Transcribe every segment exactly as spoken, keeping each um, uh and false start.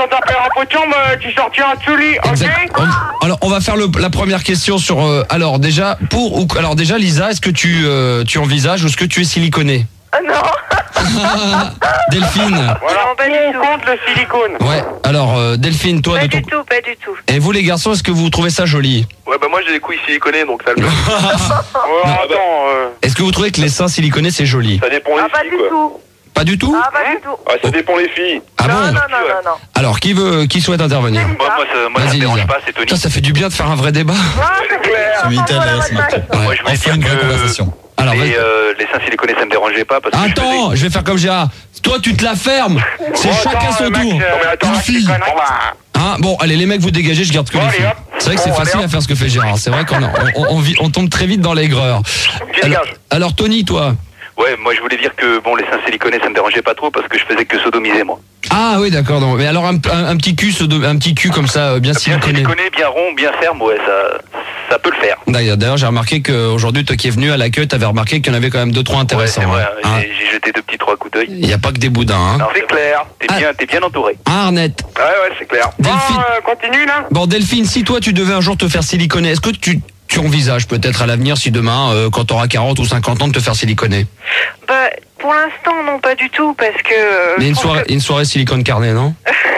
quand t'as fait un peu de chambre, tu sortiras de ce lit, ok? Exact. On- alors on va faire le, la première question sur. euh, alors déjà pour ou alors déjà Lisa, est-ce que tu euh, tu envisages ou est-ce que tu es siliconée? Ah non. Delphine. Voilà, Non, pas du on tout. compte le silicone. Ouais. Alors euh, Delphine, toi Pas de ton. du tout, pas du tout. Et vous les garçons, est-ce que vous trouvez ça joli? Ouais, bah moi j'ai des couilles siliconées donc ça le fait. Ouais, attends, euh... Est-ce que vous trouvez que les seins siliconés c'est joli? Ça dépend Ah, les pas filles du quoi. tout. Pas du tout? Ah, pas du tout. Ah, ça dépend les filles. Ah non, bon? non, non, non, non. Alors qui veut, qui souhaite intervenir? Moi, moi, ça, moi, ça Vas-y, me dérange Lisa. pas, c'est Tony. Putain, ça fait du bien de faire un vrai débat. Ah, c'est clair. C'est Minitel, Enfin, là, voilà, ce matin. voilà. Moi je voulais Enfin dire une vraie que conversation. Alors vas-y. les, euh, les seins siliconés ça me dérangeait pas parce que je faisais- Attends, je vais faire comme Gérard. Toi tu te la fermes. C'est Oh, chacun attends, son le mec, tour. euh, Non mais attends, une fille. Bon, bah, Hein, bon, allez les mecs vous dégagez, je garde que Bon, les allez, filles. hop. C'est vrai que c'est Bon, facile allez, à faire ce que fait Gérard. C'est vrai qu'on on, on, on vit- on tombe très vite dans l'aigreur. Qui Alors, dégage alors Tony, toi. Ouais, moi je voulais dire que bon les seins siliconés ça me dérangeait pas trop parce que je faisais que sodomiser moi. Ah oui d'accord. non. Mais alors un, un, un petit cul, sodo- un petit cul comme ça, euh, bien Bien siliconé. siliconé, bien rond, bien ferme, ouais ça ça peut le faire. D'ailleurs, d'ailleurs, j'ai remarqué qu'aujourd'hui, toi qui es venu à l'accueil, t'avais remarqué qu'il y en avait quand même deux trois Ouais, intéressants. c'est vrai, hein. Hein. j'ai j'ai jeté deux petits trois coups d'œil. Il n'y a pas que des boudins. Hein. Non, c'est clair, t'es Ah. bien, t'es bien entouré. Ah, Arnette. Ouais, ouais, c'est clair. Bon, Delphine. euh, continue, là. Bon, Delphine, si toi tu devais un jour te faire siliconer, est-ce que tu, tu envisages peut-être à l'avenir, si demain, euh, quand t'auras quarante ou cinquante ans, de te faire siliconer? Bah, pour l'instant, non, pas du tout, parce que... euh, Il y a je une trouve soirée, que- une soirée silicone carnet, non?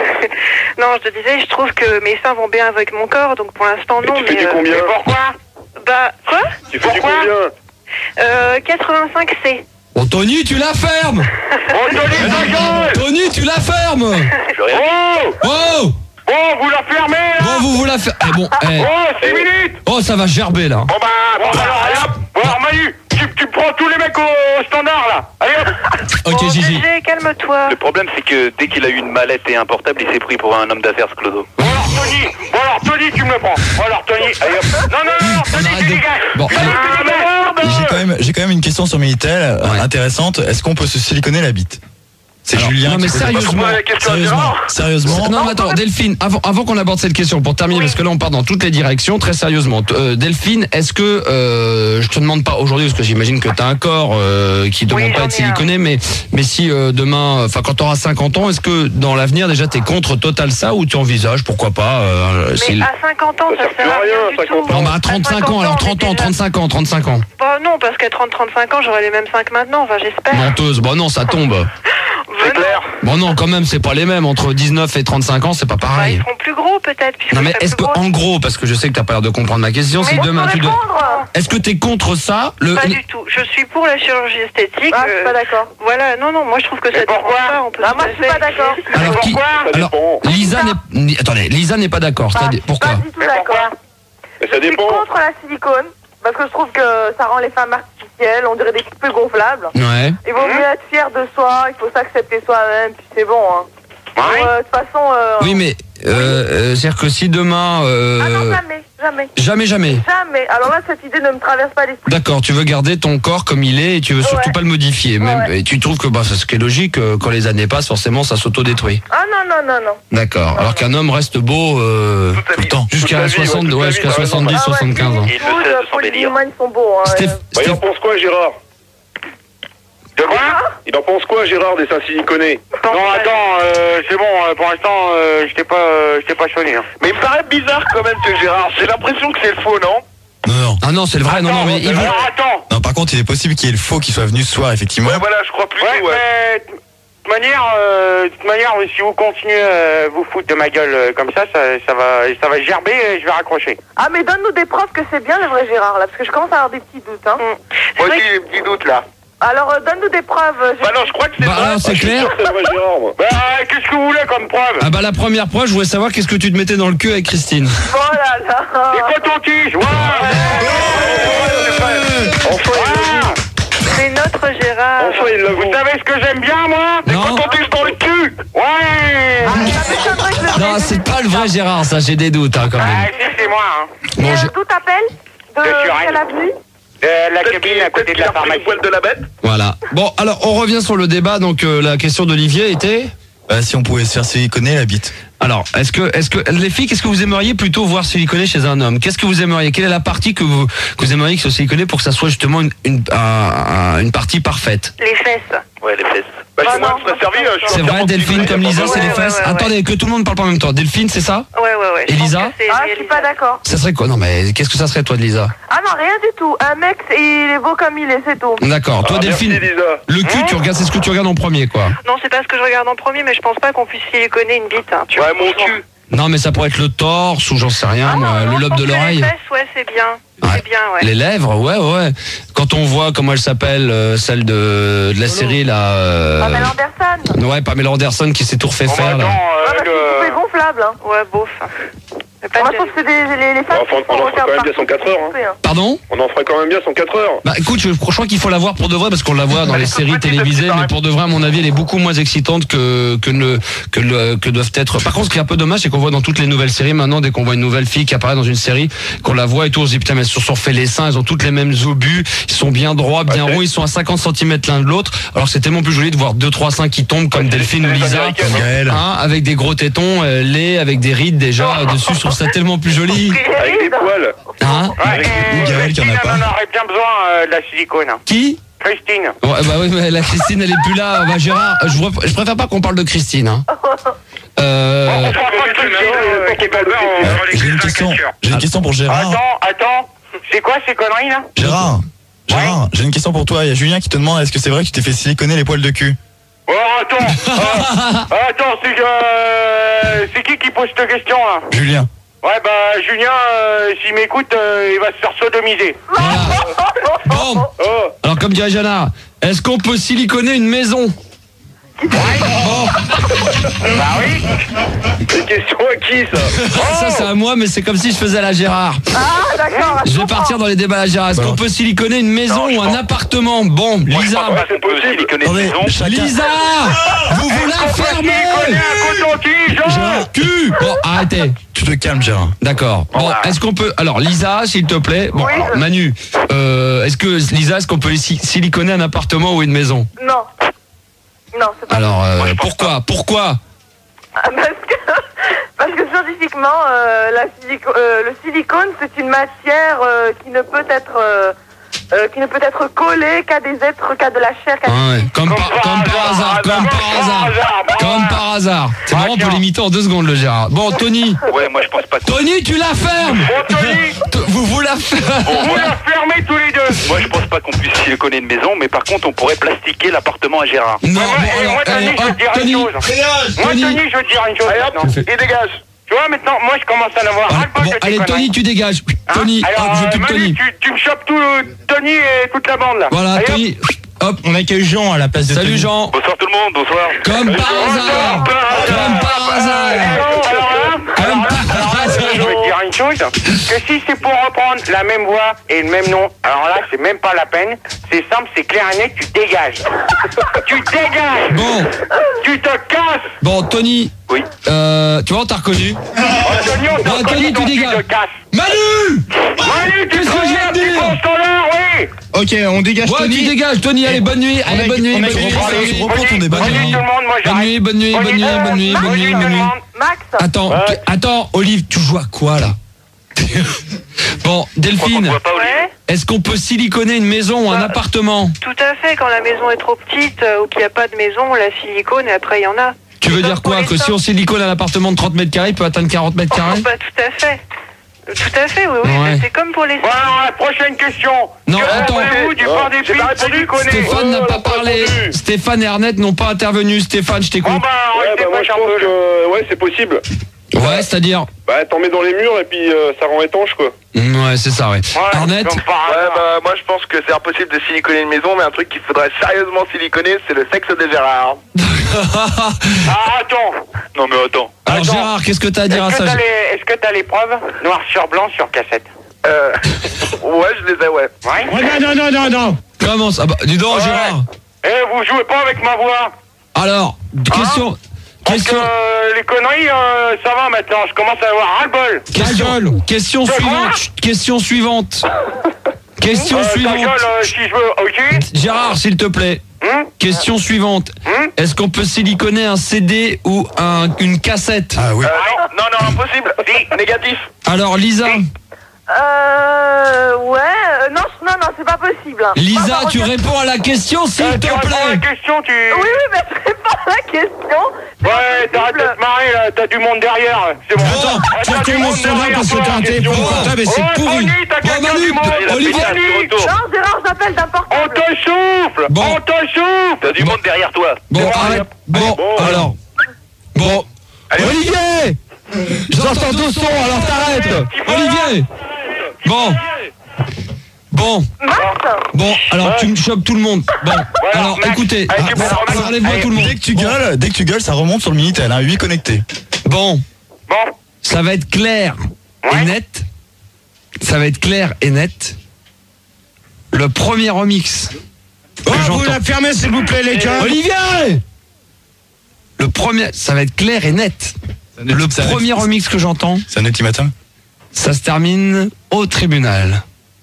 Non, je te disais, je trouve que mes seins vont bien avec mon corps, donc pour l'instant, non, tu fais mais... du euh, combien? Mais pourquoi? Bah, quoi? Tu fais du Pourquoi combien? Euh, quatre-vingt-cinq C. Oh, Tony, tu la fermes! Oh, Tony, ta gueule. Tony, tu la fermes! Je rien. Oh! Oh! Bon, vous la fermez, là. Bon, vous vous la fermez. Eh bon, eh. Oh, six minutes. Oh, ça va gerber là. Bon, bah, bon, bah, alors, allez, hop. Bon, alors, Manu, tu, tu prends tous les mecs au, au standard, là. Allez, hop. Ok, Bon, Gigi. G G, calme-toi. Le problème c'est que dès qu'il a eu une mallette et un portable, il s'est pris pour un homme d'affaires ce clodo. Bon, alors, Tony. Bon, alors, Tony, tu me le prends. Bon, alors, Tony, allez, hop. Non, non, non, On Tony, arrête tu de- dégages. Bon, Putain, allez. merde. J'ai quand même, j'ai quand même une question sur Minitel euh, Ouais. intéressante. Est-ce qu'on peut se siliconer la bite? C'est Alors, Julien. non, mais qui pose la sérieusement, question. la question à Sérieusement, Gérard. sérieusement. Non, mais attends, Delphine, avant, avant qu'on aborde cette question, pour terminer, Oui. parce que là on part dans toutes les directions, très sérieusement. T- euh, Delphine, est-ce que, euh, je te demande pas aujourd'hui, parce que j'imagine que tu as un corps euh, qui ne demande Oui, pas j'en être ai un. siliconé, mais, mais si euh, demain, enfin quand tu auras cinquante ans, est-ce que dans l'avenir déjà tu es contre total ça ou tu envisages, pourquoi pas euh, si- Mais à cinquante ans, Ça ça sert sert plus à à rien rien, du cinquante tout. ans. Non, bah à trente-cinq ans, alors trente ans, trente-cinq ans, trente-cinq ans. Bah non, parce qu'à trente trente-cinq ans, j'aurai les mêmes seins que maintenant, enfin j'espère. Menteuse, bon non, ça tombe. Bah, non. Bon non, quand même, c'est pas les mêmes. Entre dix-neuf et trente-cinq ans, c'est pas Bah, pareil. ils seront plus gros peut-être. puisque Non mais je serai est-ce que plus grosse. en gros, parce que je sais que t'as pas l'air de comprendre ma question, si Mais demain on tu peut dois... répondre. Est-ce que t'es contre ça le... Pas du tout. Je suis pour la chirurgie esthétique. Ah, je suis euh, pas d'accord. Voilà, non, non, moi je trouve que ça Mais pourquoi dérange pas. On peut Ah, tout moi, à je suis fait pas d'accord. essayer. Alors qui Pourquoi Ça Alors dépend. Lisa n'est ni- attendez, Lisa n'est pas d'accord. Ah, C'est-à-dire je suis pourquoi pas du tout Mais d'accord. pourquoi Mais ça Je suis dépend. contre la silicone parce que je trouve que ça rend les femmes artificielles, on dirait des peu gonflables. Ouais. Il vaut mieux être fier de soi, il faut s'accepter soi-même, puis c'est bon. Hein. Ouais. Euh, De toute façon, euh, Oui, mais euh, euh, c'est-à-dire que si demain euh, ah non, jamais, jamais, jamais jamais. jamais. Alors là, cette idée ne me traverse pas l'esprit. D'accord, tu veux garder ton corps comme il est et tu veux surtout Ouais. pas le modifier. Même, Ouais. et tu trouves que bah, c'est ce qui est logique, euh, quand les années passent, forcément, ça s'autodétruit. Ah non, non, non, non. D'accord. Alors qu'un homme reste beau euh, Toute sa tout le vie. temps. Toute sa jusqu'à vie, soixante, toute sa ouais, vie, jusqu'à t'as raison. soixante-dix, Ah ouais, soixante-quinze ans. Il le sait de tous son les délire. humains, ils sont beaux. Hein. Steph, Bah, il Steph- en pense quoi Gérard? De quoi? Il en pense quoi Gérard des seins siliconés? Non, attends, euh, c'est bon, euh, pour l'instant, euh, je t'ai pas, euh, je t'ai pas sonné. Hein. Mais il me paraît bizarre quand même ce Gérard. J'ai l'impression que c'est le faux, non? Non, non. Ah non, c'est le vrai. Non, non, mais il veut... Alors, attends. Non, par contre, il est possible qu'il y ait le faux qui soit venu ce soir, effectivement. Ouais, voilà, je crois plutôt. Ouais, Ouais. mais de toute manière, euh, de toute manière, si vous continuez euh, vous foutre de ma gueule euh, comme ça, ça, ça va, ça va gerber et je vais raccrocher. Ah, mais donne-nous des preuves que c'est bien le vrai Gérard, là, parce que je commence à avoir des petits doutes. Hein. Moi aussi, j'ai des petits doutes là. Alors, euh, donne-nous des preuves. euh, Bah non, je crois que c'est Bah, vrai. alors, c'est Ah, je suis clair. sûr que c'est le vrai Gérard, moi. Bah, qu'est-ce que vous voulez comme preuve? Ah bah la première preuve, je voulais savoir qu'est-ce que tu te mettais dans le cul avec Christine. Oh là là. Des cotons-tiges, ouais. Enfin, il l'a vu. C'est notre Gérard. Enfin, il l'a vu. Vous savez ce que j'aime bien, moi? Des Non. cotons-tiges dans le cul. Ouais. Ah, ça m'étonnerait que je le Non, dise. c'est pas le vrai Gérard, ça, j'ai des doutes hein, quand Ah, même. si, c'est moi, hein. Et, Bon, euh, je- d'où t'appelles? De De Suresnes. quelle avenue? Euh, la Peut-être qu'il cabine à côté peut-être de qu'il la a pris pharmacie. le poil de la bête. Voilà. Bon, alors on revient sur le débat. Donc euh, la question d'Olivier était. Bah, si on pouvait se faire siliconer la bite. Alors, est-ce que, est-ce que les filles, qu'est-ce que vous aimeriez plutôt voir siliconé chez un homme? Qu'est-ce que vous aimeriez? Quelle est la partie que vous, que vous aimeriez que soit siliconé pour que ça soit justement une, une, un- un- une partie parfaite? Les fesses. Ouais, les fesses. Bah, Ah chez moi, non, je serais servi. euh, je suis C'est vrai, entièrement Delphine, siliconé, comme y a Lisa, pas c'est les ouais, fesses. ouais, ouais. Attendez, que tout le monde parle pas en même temps. Delphine, c'est ça? Ouais, ouais, ouais. je Et pense Lisa que c'est Ah, je suis pas réalisable. d'accord. Ça serait quoi? Non, mais qu'est-ce que ça serait, toi, de Lisa? Ah non, rien du tout. Un mec, il est beau comme il est, c'est tout. D'accord. Toi, Ah, Delphine, merci, Lisa. le cul, tu regardes, c'est ce que tu regardes en premier, quoi. Non, c'est pas ce que je regarde en premier, mais je pense pas qu'on puisse siliconer une bite. Hein, tu Ouais, vois, mon franchement. cul. Non, mais ça pourrait être le torse ou j'en sais rien, Ah moi, non, non, le je lobe pense de que l'oreille. Les fesses, ouais, c'est bien. Ouais. C'est bien, ouais. Les lèvres, ouais, ouais. Quand on voit comment elle s'appelle, euh, celle de, de la série, là. euh, Pamela Anderson. Ouais, Pamela Anderson qui s'est tout refait Oh, Bon, bah, faire, attends, là. Ah, euh, bah, c'est le- une poupée gonflable. Hein. Ouais, bof. Mais pas Moi, de- je trouve que c'est des, les, les femmes Enfin, qui on en font fera quand même bien partout cent quatre heures, hein. poupées, hein. Pardon? On en ferait quand même bien cent quatre heures. Bah écoute, je, je crois qu'il faut la voir pour de vrai parce qu'on la voit dans les séries télévisées, mais pour de vrai, à mon avis, elle est beaucoup moins excitante que que ne que le que doivent être. Par contre, ce qui est un peu dommage, c'est qu'on voit dans toutes les nouvelles séries maintenant, dès qu'on voit une nouvelle fille qui apparaît dans une série, qu'on la voit et tout, on se dit putain, mais elles se sont refait les seins, elles ont toutes les mêmes obus, ils sont bien droits, bien Ouais, ronds, ils sont à cinquante centimètres l'un de l'autre. Alors c'est tellement plus joli de voir deux trois seins qui tombent comme Ouais, c'est- Delphine c'est ou les Lisa, Américaines, Comme Gaël. hein, avec des gros tétons, euh, laids, avec des rides déjà dessus. Je trouve ça tellement plus joli. Avec des poils. Hein? Ouais, et Ou Gaël qui en a Christine, pas. elle en aurait bien besoin euh, de la silicone. hein. Qui? Christine. Ouais, bah oui, mais la Christine, elle est plus là. Bah, Gérard, je, préfère- je préfère pas qu'on parle de Christine. Hein. Euh, On fera pas de Christine, euh, qui est pas bien, on Euh, fera les J'ai une cinq question. cultures. J'ai une question pour Gérard. Attends, attends. C'est quoi ces conneries là? Gérard. Gérard, j'ai une question pour toi. Il y a Julien qui te demande est-ce que c'est vrai que tu t'es fait siliconer les poils de cul? Oh, attends. euh, attends, c'est euh, c'est qui qui pose cette question là? Julien. Ouais, bah, Julien, euh, s'il m'écoute, euh, il va se faire sodomiser. bon, Oh. alors comme dirait Jana, est-ce qu'on peut siliconer une maison? Bah oui. C'est question à qui, ça? Ça c'est à moi, mais c'est comme si je faisais la Gérard. Ah, d'accord. Je vais partir dans les débats à la Gérard. Est-ce Bah. qu'on peut siliconer une maison Non, je ou un pense- appartement? Bon, Moi, je Lisa. pense pas qu'on peut possible. siliconer une Attendez, maison. chacun. Lisa, vous vous la fermez. Connais un coton-tige, hein. Gérard, cul. Bon, arrêtez. Tu te calmes, Gérard. D'accord. Bon, Voilà. est-ce qu'on peut... Alors, Lisa, s'il te plaît. Bon, Oui, alors, je- Manu, euh, est-ce que, Lisa, est-ce qu'on peut si- siliconer un appartement ou une maison? Non. Non, c'est pas Alors, euh, Moi, je pense pourquoi Pourquoi Ah, Parce que, parce que scientifiquement, euh, la silico- euh, le silicone, c'est une matière euh, qui ne peut être euh, euh, qui ne peut être collée qu'à des êtres, qu'à de la chair, qu'à Ah ouais, des comme, par, comme par hasard, comme par hasard, comme par hasard. C'est marrant, on peut l'imiter en deux secondes, le Gérard. Bon, Tony, Ouais, moi je pense pas. Tony, tu la fermes. Bon, Tony, T- Vous vous la fermez. vous la fermez tous les deux. Moi je pense pas qu'on puisse siliconer une maison, mais par contre on pourrait plastiquer l'appartement à Gérard. Non, Ouais, bon, et alors, moi, Tony, allez, je veux hop, te dire Tony, une chose. Moi, Tony. Tony, je veux te dire une chose. Allez, hop, maintenant. il dégage. Tu vois, maintenant, moi, je commence à en avoir Voilà, ras-le-bol bon, de tes allez, conneries. Tony, tu dégages. Hein? Tony, Alors, hop, je euh, pique Manu, Tony. Tu, tu me chopes tout, Tony et toute la bande, là. Voilà, Allez, hop. Tony, hop. On accueille Jean à la place de Salut Tony. Jean. Bonsoir tout le monde, bonsoir. Comme par hasard. Comme par hasard. Alors, alors là, Comme alors là, par alors là, hasard. je vais te dire une chose, que si c'est pour reprendre la même voix et le même nom, alors là, c'est même pas la peine. C'est simple, c'est clair et net, tu dégages. Tu dégages. Bon, Tu te casses. bon, Tony. Oui. Euh, tu vois, on t'a reconnu. Oh, Tony, on t'a Bon, reconnu, Tony, tu donc dégages. te casses. Manu. Manu, tu Qu'est-ce te que je viens relèves, de tu dire penses ton heure, oui. Ok, on dégage Ouais, tu Tony. dégages, Tony. Allez, bonne nuit. Allez, bonne nuit. on Bonne accueille nuit. Jean. Bonne nuit. Reprends ton débat. Bonne nuit tout le monde, moi Bonne j'arrête. nuit, bonne nuit, bonne nuit, bonne nuit, bonne nuit, bonne nuit. Max. Attends, Ouais. t- attends, Olive, tu joues à quoi là? Bon, Je crois qu'on Delphine, ne voit pas Olivier. Ouais, est-ce qu'on peut siliconer une maison ou un Bah, appartement? tout à fait. Quand la maison est trop petite euh, ou qu'il n'y a pas de maison, la silicone, et après il y en a. Tu veux C'est dire comme pour quoi? les Que si seins. on silicone un appartement de trente mètres carrés, il peut atteindre quarante mètres carrés? Bah, tout à fait. Euh, Tout à fait, oui, oui. Ouais. C'est comme pour les Bon, alors, la prochaine question. Non, Que attends. pensez-vous du Oh, port des j'ai filles pas répondu. siliconées? Stéphane n'a Oh, pas on a pas parlé. répondu. Stéphane et Arnett n'ont pas intervenu. Stéphane, je Bon, t'écoute. bah, Ouais, restez bah, moi pas je pense chambeux. que ouais, c'est possible. Ouais, c'est-à-dire. Bah, t'en mets dans les murs et puis euh, ça rend étanche, quoi. Ouais, c'est ça, ouais. Ouais, Arnett. comme par Ouais, hasard. bah, moi je pense que c'est impossible de siliconer une maison, mais un truc qu'il faudrait sérieusement siliconer, c'est le sexe de Gérard. Ah, attends. Non mais attends. Alors Attends. Gérard, qu'est-ce que t'as à dire à Est-ce que ça? t'as les- est-ce que t'as les preuves noir sur blanc sur cassette? Euh, ouais, je les ai, ouais. Ouais. non, non, non, non. Comment ça? Ah bah, dis donc, Ouais. Gérard. Eh, vous jouez pas avec ma voix. Alors, question. Parce que Question. euh, les conneries, euh, ça va maintenant. Je commence à avoir ras-le-bol. Question, question C'est suivante. quoi Chut, Question suivante. Question Euh, ta suivante. gueule, euh, si je veux, ok? Gérard, s'il te plaît. Hum? Question suivante. Hum? Est-ce qu'on peut siliconer un C D ou un, une cassette? Ah oui. Euh, non, non, non, impossible. Si, négatif. Alors, Lisa. Euh... Ouais... euh, Non, non, non, c'est pas possible. hein. Lisa, Enfin, tu regarde- réponds à la question, s'il Euh, te tu réponds à la plaît. question, tu... Oui, oui, mais je réponds à la question. C'est Ouais, pas t'arrêtes de possible. te marrer, là, t'as du monde derrière. C'est bon. Attends, Ah, tu t'as retournes du mon monde standard derrière parce que toi, t'as un question. téléphone portable et c'est Oh, pourri. Tony, t'as Bon, quelqu'un Manu, du monde. Olivier. Tony, Non, Gérard, j'appelle d'un on portable. te souffle. Bon. On te souffle. T'as du monde derrière toi. Bon, Bon, arrête. Bon, bon, alors. Bon. Olivier, j'entends deux sons, alors t'arrêtes. Olivier. Bon. Bon. Max. Bon, alors tu me chopes tout le monde. Bon, alors Max, écoutez, allez, tu ah, prends Max. parlez-moi Allez, tout le monde. Dès que tu gueules, dès que tu gueules, ça remonte sur le Minitel, hein, huit connectés. Bon, Bon. ça va être clair et Ouais. net. Ça va être clair et net. Le premier remix Oh, que vous j'entends. la fermez, s'il vous plaît, les gars. Olivier, le premier, ça va être clair et net. Le Ça- premier remix que j'entends, C'est un ultimatum. ça se termine au tribunal.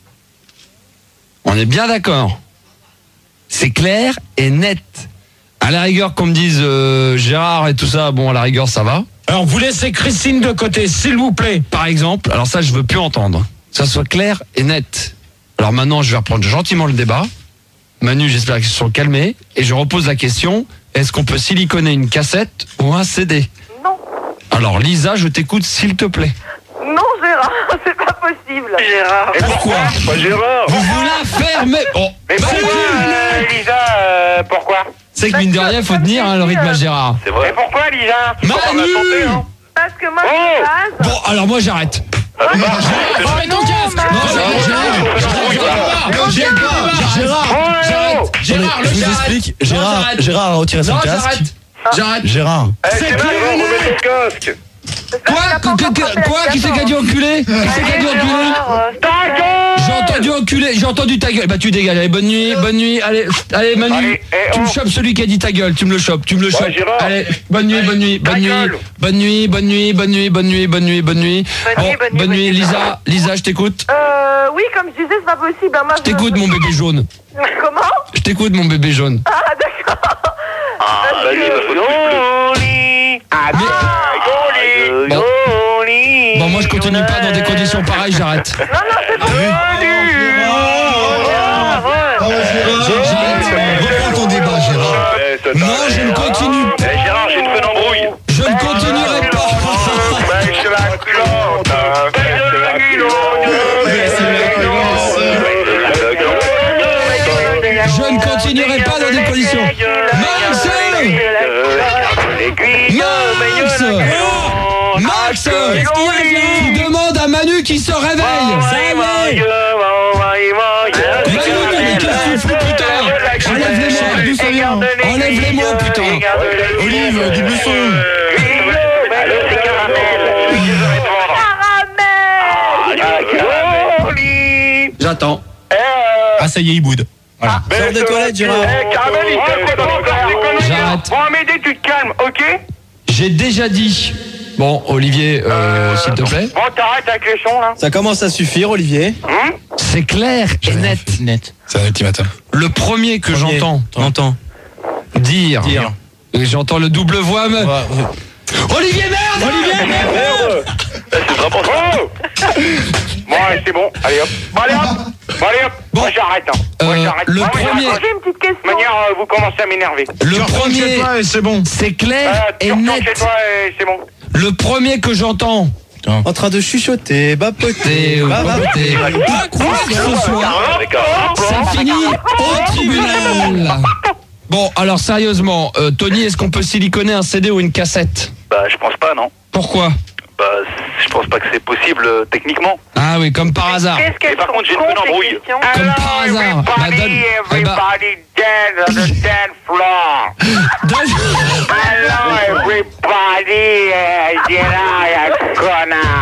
On est bien d'accord. C'est clair et net. À la rigueur, qu'on me dise euh, Gérard et tout ça, bon, à la rigueur, ça va. Alors, vous laissez Christine de côté, s'il vous plaît. Par exemple, alors ça, je veux plus entendre. Que ça soit clair et net. Alors maintenant, je vais reprendre gentiment le débat. Manu, j'espère qu'ils se sont calmés. Et je repose la question, est-ce qu'on peut siliconer une cassette ou un C D? Non. Alors Lisa, je t'écoute, s'il te plaît. Non, Gérard, c'est pas possible. Gérard. Et pourquoi Pas Gérard. Vous vous la fermez. Oh, Mais bah, pourquoi, euh, Lisa, euh, pourquoi c'est que mine de rien, il faut tenir hein, le rythme à Gérard. C'est Mais vrai. pourquoi, Lisa Manu. Parce que moi, Oh. je base. Bon, alors moi j'arrête. Remets ton casque. Max. Non, j'arrête, Gérard, Gérard. Gérard, Oh, j'arrête. Gérard, je le vous j'arrête. explique, Non, Gérard, j'arrête. Gérard a retiré son Non, casque. j'arrête. J'arrête. Gérard. Eh, C'est c'est clair. bon, remets ton casque. Quoi que- que- que- Quoi Qui c'est qui a dit enculé Qui c'est qui a dit enculé Ta gueule. J'ai entendu enculé, j'ai entendu ta gueule. Bah tu dégages, allez, bonne nuit, bonne nuit, allez, allez Manu, Allez, eh, tu me oh. chopes celui qui a dit ta gueule, tu me le chopes, tu me le chopes. Gérard. Allez, bonne nuit, bonne nuit, Ta bonne nuit, gueule. bonne nuit, bonne nuit, bonne nuit, bonne nuit, bonne nuit, bonne nuit. Bonne nuit, bonne nuit, bonne bonne nuit, nuit. Lisa, Lisa, je t'écoute. Euh, oui, comme je disais, c'est pas possible. hein. Moi, Je t'écoute mon bébé jaune. Comment? Je t'écoute mon bébé jaune. Ah, d'accord. Ah, bah lui, il va faut Joli. Ah, joli. Bon. Joli. Bon moi je continue pas dans des conditions pareilles, j'arrête. Non, non, c'est bon. J'arrête. Reprends ton débat, Gérard. Eh, ça Non, t'arrête. je ne continue pas. Eh, Gérard, j'ai une fun embrouille. Je ne continuerai pas. Pêche la clope, pêche la guillotte. Je ne continuerai pas dans des conditions. Max Max Max Tu demandes à Manu qui se réveille. Ça y est. Manu, mais qu'est-ce que tu fous, putain? Enlève-les-moi. Enlève-les-moi, putain. Olive, double son. Caramel. J'attends. Ah, ça y est, il boude. Voilà. Sors des toilettes, Gérard. Caramel, il fait quoi dans le J'arrête. Bon, Amédée, tu te calmes, ok? J'ai déjà dit. Bon, Olivier, euh, s'il te plaît. Bon, t'arrêtes avec les sons, là. Ça commence à suffire, Olivier. Hum? C'est clair et net. Net. C'est un ultimatum. Le premier que j'entends T'entends. dire, Dire. et j'entends le double voix, me... Olivier, merde Olivier, merde C'est vraiment ça. Oh. Bon, allez, c'est bon. Allez, hop. Bon, allez, hop. Bon, allez, hop. Bon. Moi, j'arrête, hein. Moi, Euh, j'arrête. le Moi, premier- j'arrête. J'ai une petite De question. manière, euh, vous commencez à m'énerver. Le Retourne chez premier, toi et c'est bon. c'est Euh, clair tu et retournes chez net. toi et c'est bon. Le premier que j'entends, En train de chuchoter, bapoter, t'es ou babater. pas quoi que ce soit, D'accord. ça finit au tribunal. Bon, alors sérieusement, euh, Tony, est-ce qu'on peut siliconer un C D ou une cassette? Bah, je pense pas, non. Pourquoi? Bah, je pense pas que c'est possible euh, techniquement. Ah oui, comme par hasard. Qu'est-ce qu'elles Et par sont contre, j'ai une cons, bonne ces embrouille. questions. Comme par hasard. Bah, Everybody, donne- eh ben- everybody dance on the dance floor. Donne- Hello, everybody, uh, Gérard, ya connard.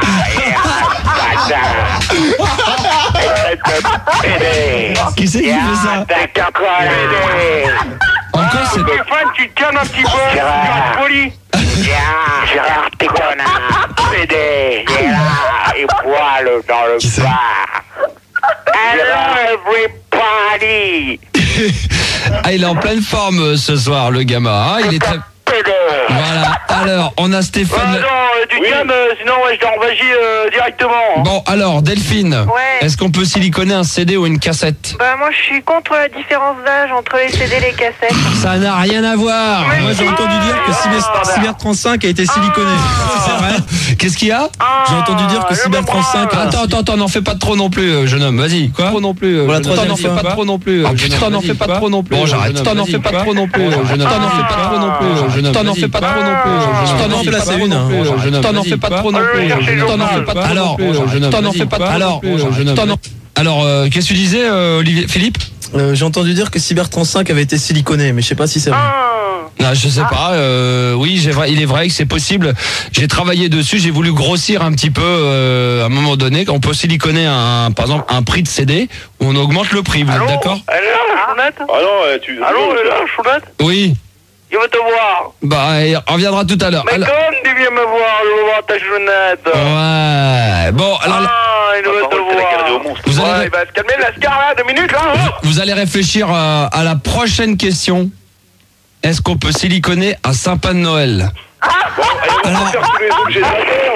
Qui c'est qui fait ça? T'as connard. Encore c'est... Stéphane, tu te calmes un petit peu. Gérard. Poli. Gérard, Gérard, t'es connard. Pédé. Gérard, et poil dans le Qui c'est? bar. Hello, everybody. Ah, il est en pleine forme euh, ce soir, le gamin. Hein, il est très... Voilà. Alors, on a Stéphane. Ah non, euh, tu calmes, euh, sinon ouais, je te renvoie euh, directement. Bon, alors, Delphine. Ouais. Est-ce qu'on peut siliconer un C D ou une cassette? Bah moi je suis contre la différence d'âge entre les C D et les cassettes. Ça n'a rien à voir. Moi j'ai entendu dire que Cyber, Cyber trente-cinq a été siliconé. C'est vrai. Qu'est-ce qu'il y a? J'ai entendu dire que Cyber trente-cinq a... Attends, attends, attends, n'en fais pas trop non plus, euh, jeune homme. Vas-y. Quoi? Trop non plus. Euh, Pour la jeune homme. troisième T'en en fais fois. pas trop non plus. euh, Ah, jeune putain, homme. n'en Vas-y. fais pas Quoi trop non plus. Bon, euh, j'arrête. jeune homme. T'en en Vas-y, fais pas quoi trop non plus. euh, jeune homme. T'en en fais pas trop non plus. euh, jeune homme. T'en en fais pas trop non plus. euh, jeune homme. T'en en placer une. T'en en fais pas trop non plus. T'en en fais pas trop. Alors, t'en en fais pas trop. Alors, t'en en. Alors, euh, qu'est-ce que tu disais, euh, Olivier, Philippe? Euh, J'ai entendu dire que Cyber trente-cinq avait été siliconé, mais je sais pas si c'est vrai. Ah, je sais pas. Euh, oui, j'ai vrai, il est vrai que c'est possible. J'ai travaillé dessus. J'ai voulu grossir un petit peu euh, à un moment donné. On peut siliconer un, par exemple, un prix de C D où on augmente le prix. Vous êtes d'accord? Elle est là, Chounette? Ah non, tu... Allô, elle est là, Chounette? Oui. Il veut te voir. Bah, il reviendra tout à l'heure. Mais Alors- comme tu viens me voir, je veux voir ta Chounette. Ouais. Bon, alors. Ah, il veut te voir. Vous allez- Ouais, il va se calmer, la scar là, deux minutes là. hein. Vous allez réfléchir à, à la prochaine question. Est-ce qu'on peut siliconer un sapin de Noël? Alors... faire tous les objets de la terre.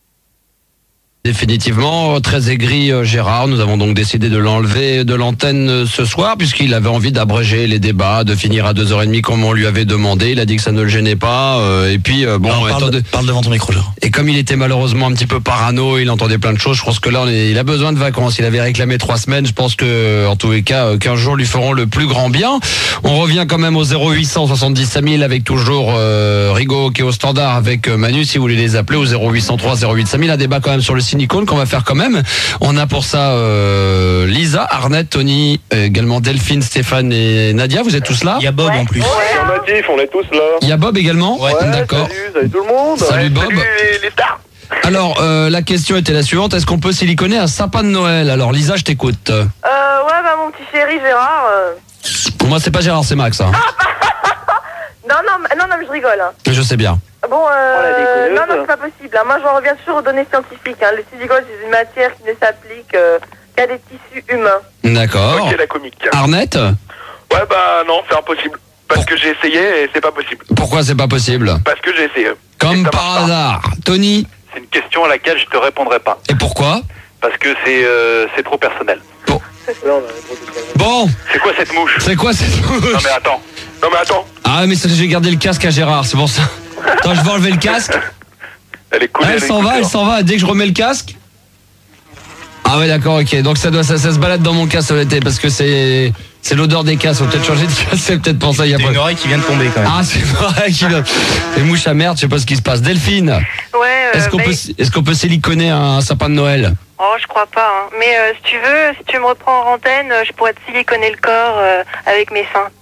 Définitivement, très aigri euh, Gérard. Nous avons donc décidé de l'enlever de l'antenne euh, ce soir puisqu'il avait envie d'abréger les débats, de finir à deux heures trente comme on lui avait demandé. Il a dit que ça ne le gênait pas. euh, et puis, euh, bon, Non, parle, étant de- parle devant ton micro, Gérard. et comme il était malheureusement un petit peu parano, il entendait plein de choses. Je pense que là, on est- il a besoin de vacances. Il avait réclamé trois semaines. Je pense que, en tous les cas, euh, quinze jours lui feront le plus grand bien. On revient quand même au zéro huit cent soixante-dix mille avec toujours euh, Rigaud qui est au standard avec euh, Manu. Si vous voulez les appeler au zéro huit cent trois zéro huit cinq mille, un débat quand même sur le silicone qu'on va faire quand même. On a pour ça euh, Lisa, Arnett, Tony, euh, également Delphine, Stéphane et Nadia. Vous êtes tous là? Il y a Bob en plus. Affirmatif, on est tous là. Il y a Bob également? Ouais. D'accord. Salut, salut tout le monde. Salut Bob. Salut les, les stars. Alors, euh, la question était la suivante. Est-ce qu'on peut siliconer un sapin de Noël? Alors, Lisa, je t'écoute. Euh, ouais, bah mon petit chéri Gérard. euh, Pour moi, c'est pas Gérard, c'est Max. Hein. Non, non, mais- non, non, mais je rigole. hein. Je sais bien. Bon, euh, Oh, la déconneuse. non, non, c'est pas possible. hein. Moi, j'en reviens toujours aux données scientifiques. Hein. Le silicone, c'est une matière qui ne s'applique euh, qu'à des tissus humains. D'accord. Ok, la comique. Arnett, Ouais, bah non, c'est impossible. Parce que j'ai essayé et c'est pas possible. pourquoi c'est pas possible? Parce que j'ai essayé. Comme Et ça par marche pas. hasard. Tony, C'est une question à laquelle je te répondrai pas. et pourquoi? Parce que c'est euh, c'est trop personnel. Bon, C'est quoi cette mouche? c'est quoi cette Non mais attends. Non mais attends. Ah, mais c'est que j'ai gardé le casque à Gérard, c'est pour ça. Attends, je vais enlever le casque. Elle est cool. Ah, elle s'en va, elle s'en va. Dès que je remets le casque. Ah ouais, d'accord, ok. Donc ça doit, ça, ça se balade dans mon casque sur l'été parce que c'est, c'est l'odeur des casques. Faut peut-être changer de casque. C'est peut-être pour ça. Il y a Il y a pas. une oreille qui vient de tomber quand même. Ah, c'est vrai qu'il a. Les mouches à merde, je sais pas ce qui se passe. Delphine, Ouais, euh, est-ce qu'on bah, peut, est-ce qu'on peut siliconer un sapin de Noël? Oh, je crois pas. Hein. Mais euh, si tu veux, si tu me reprends en antenne, euh, je pourrais te siliconer le corps euh, avec mes seins.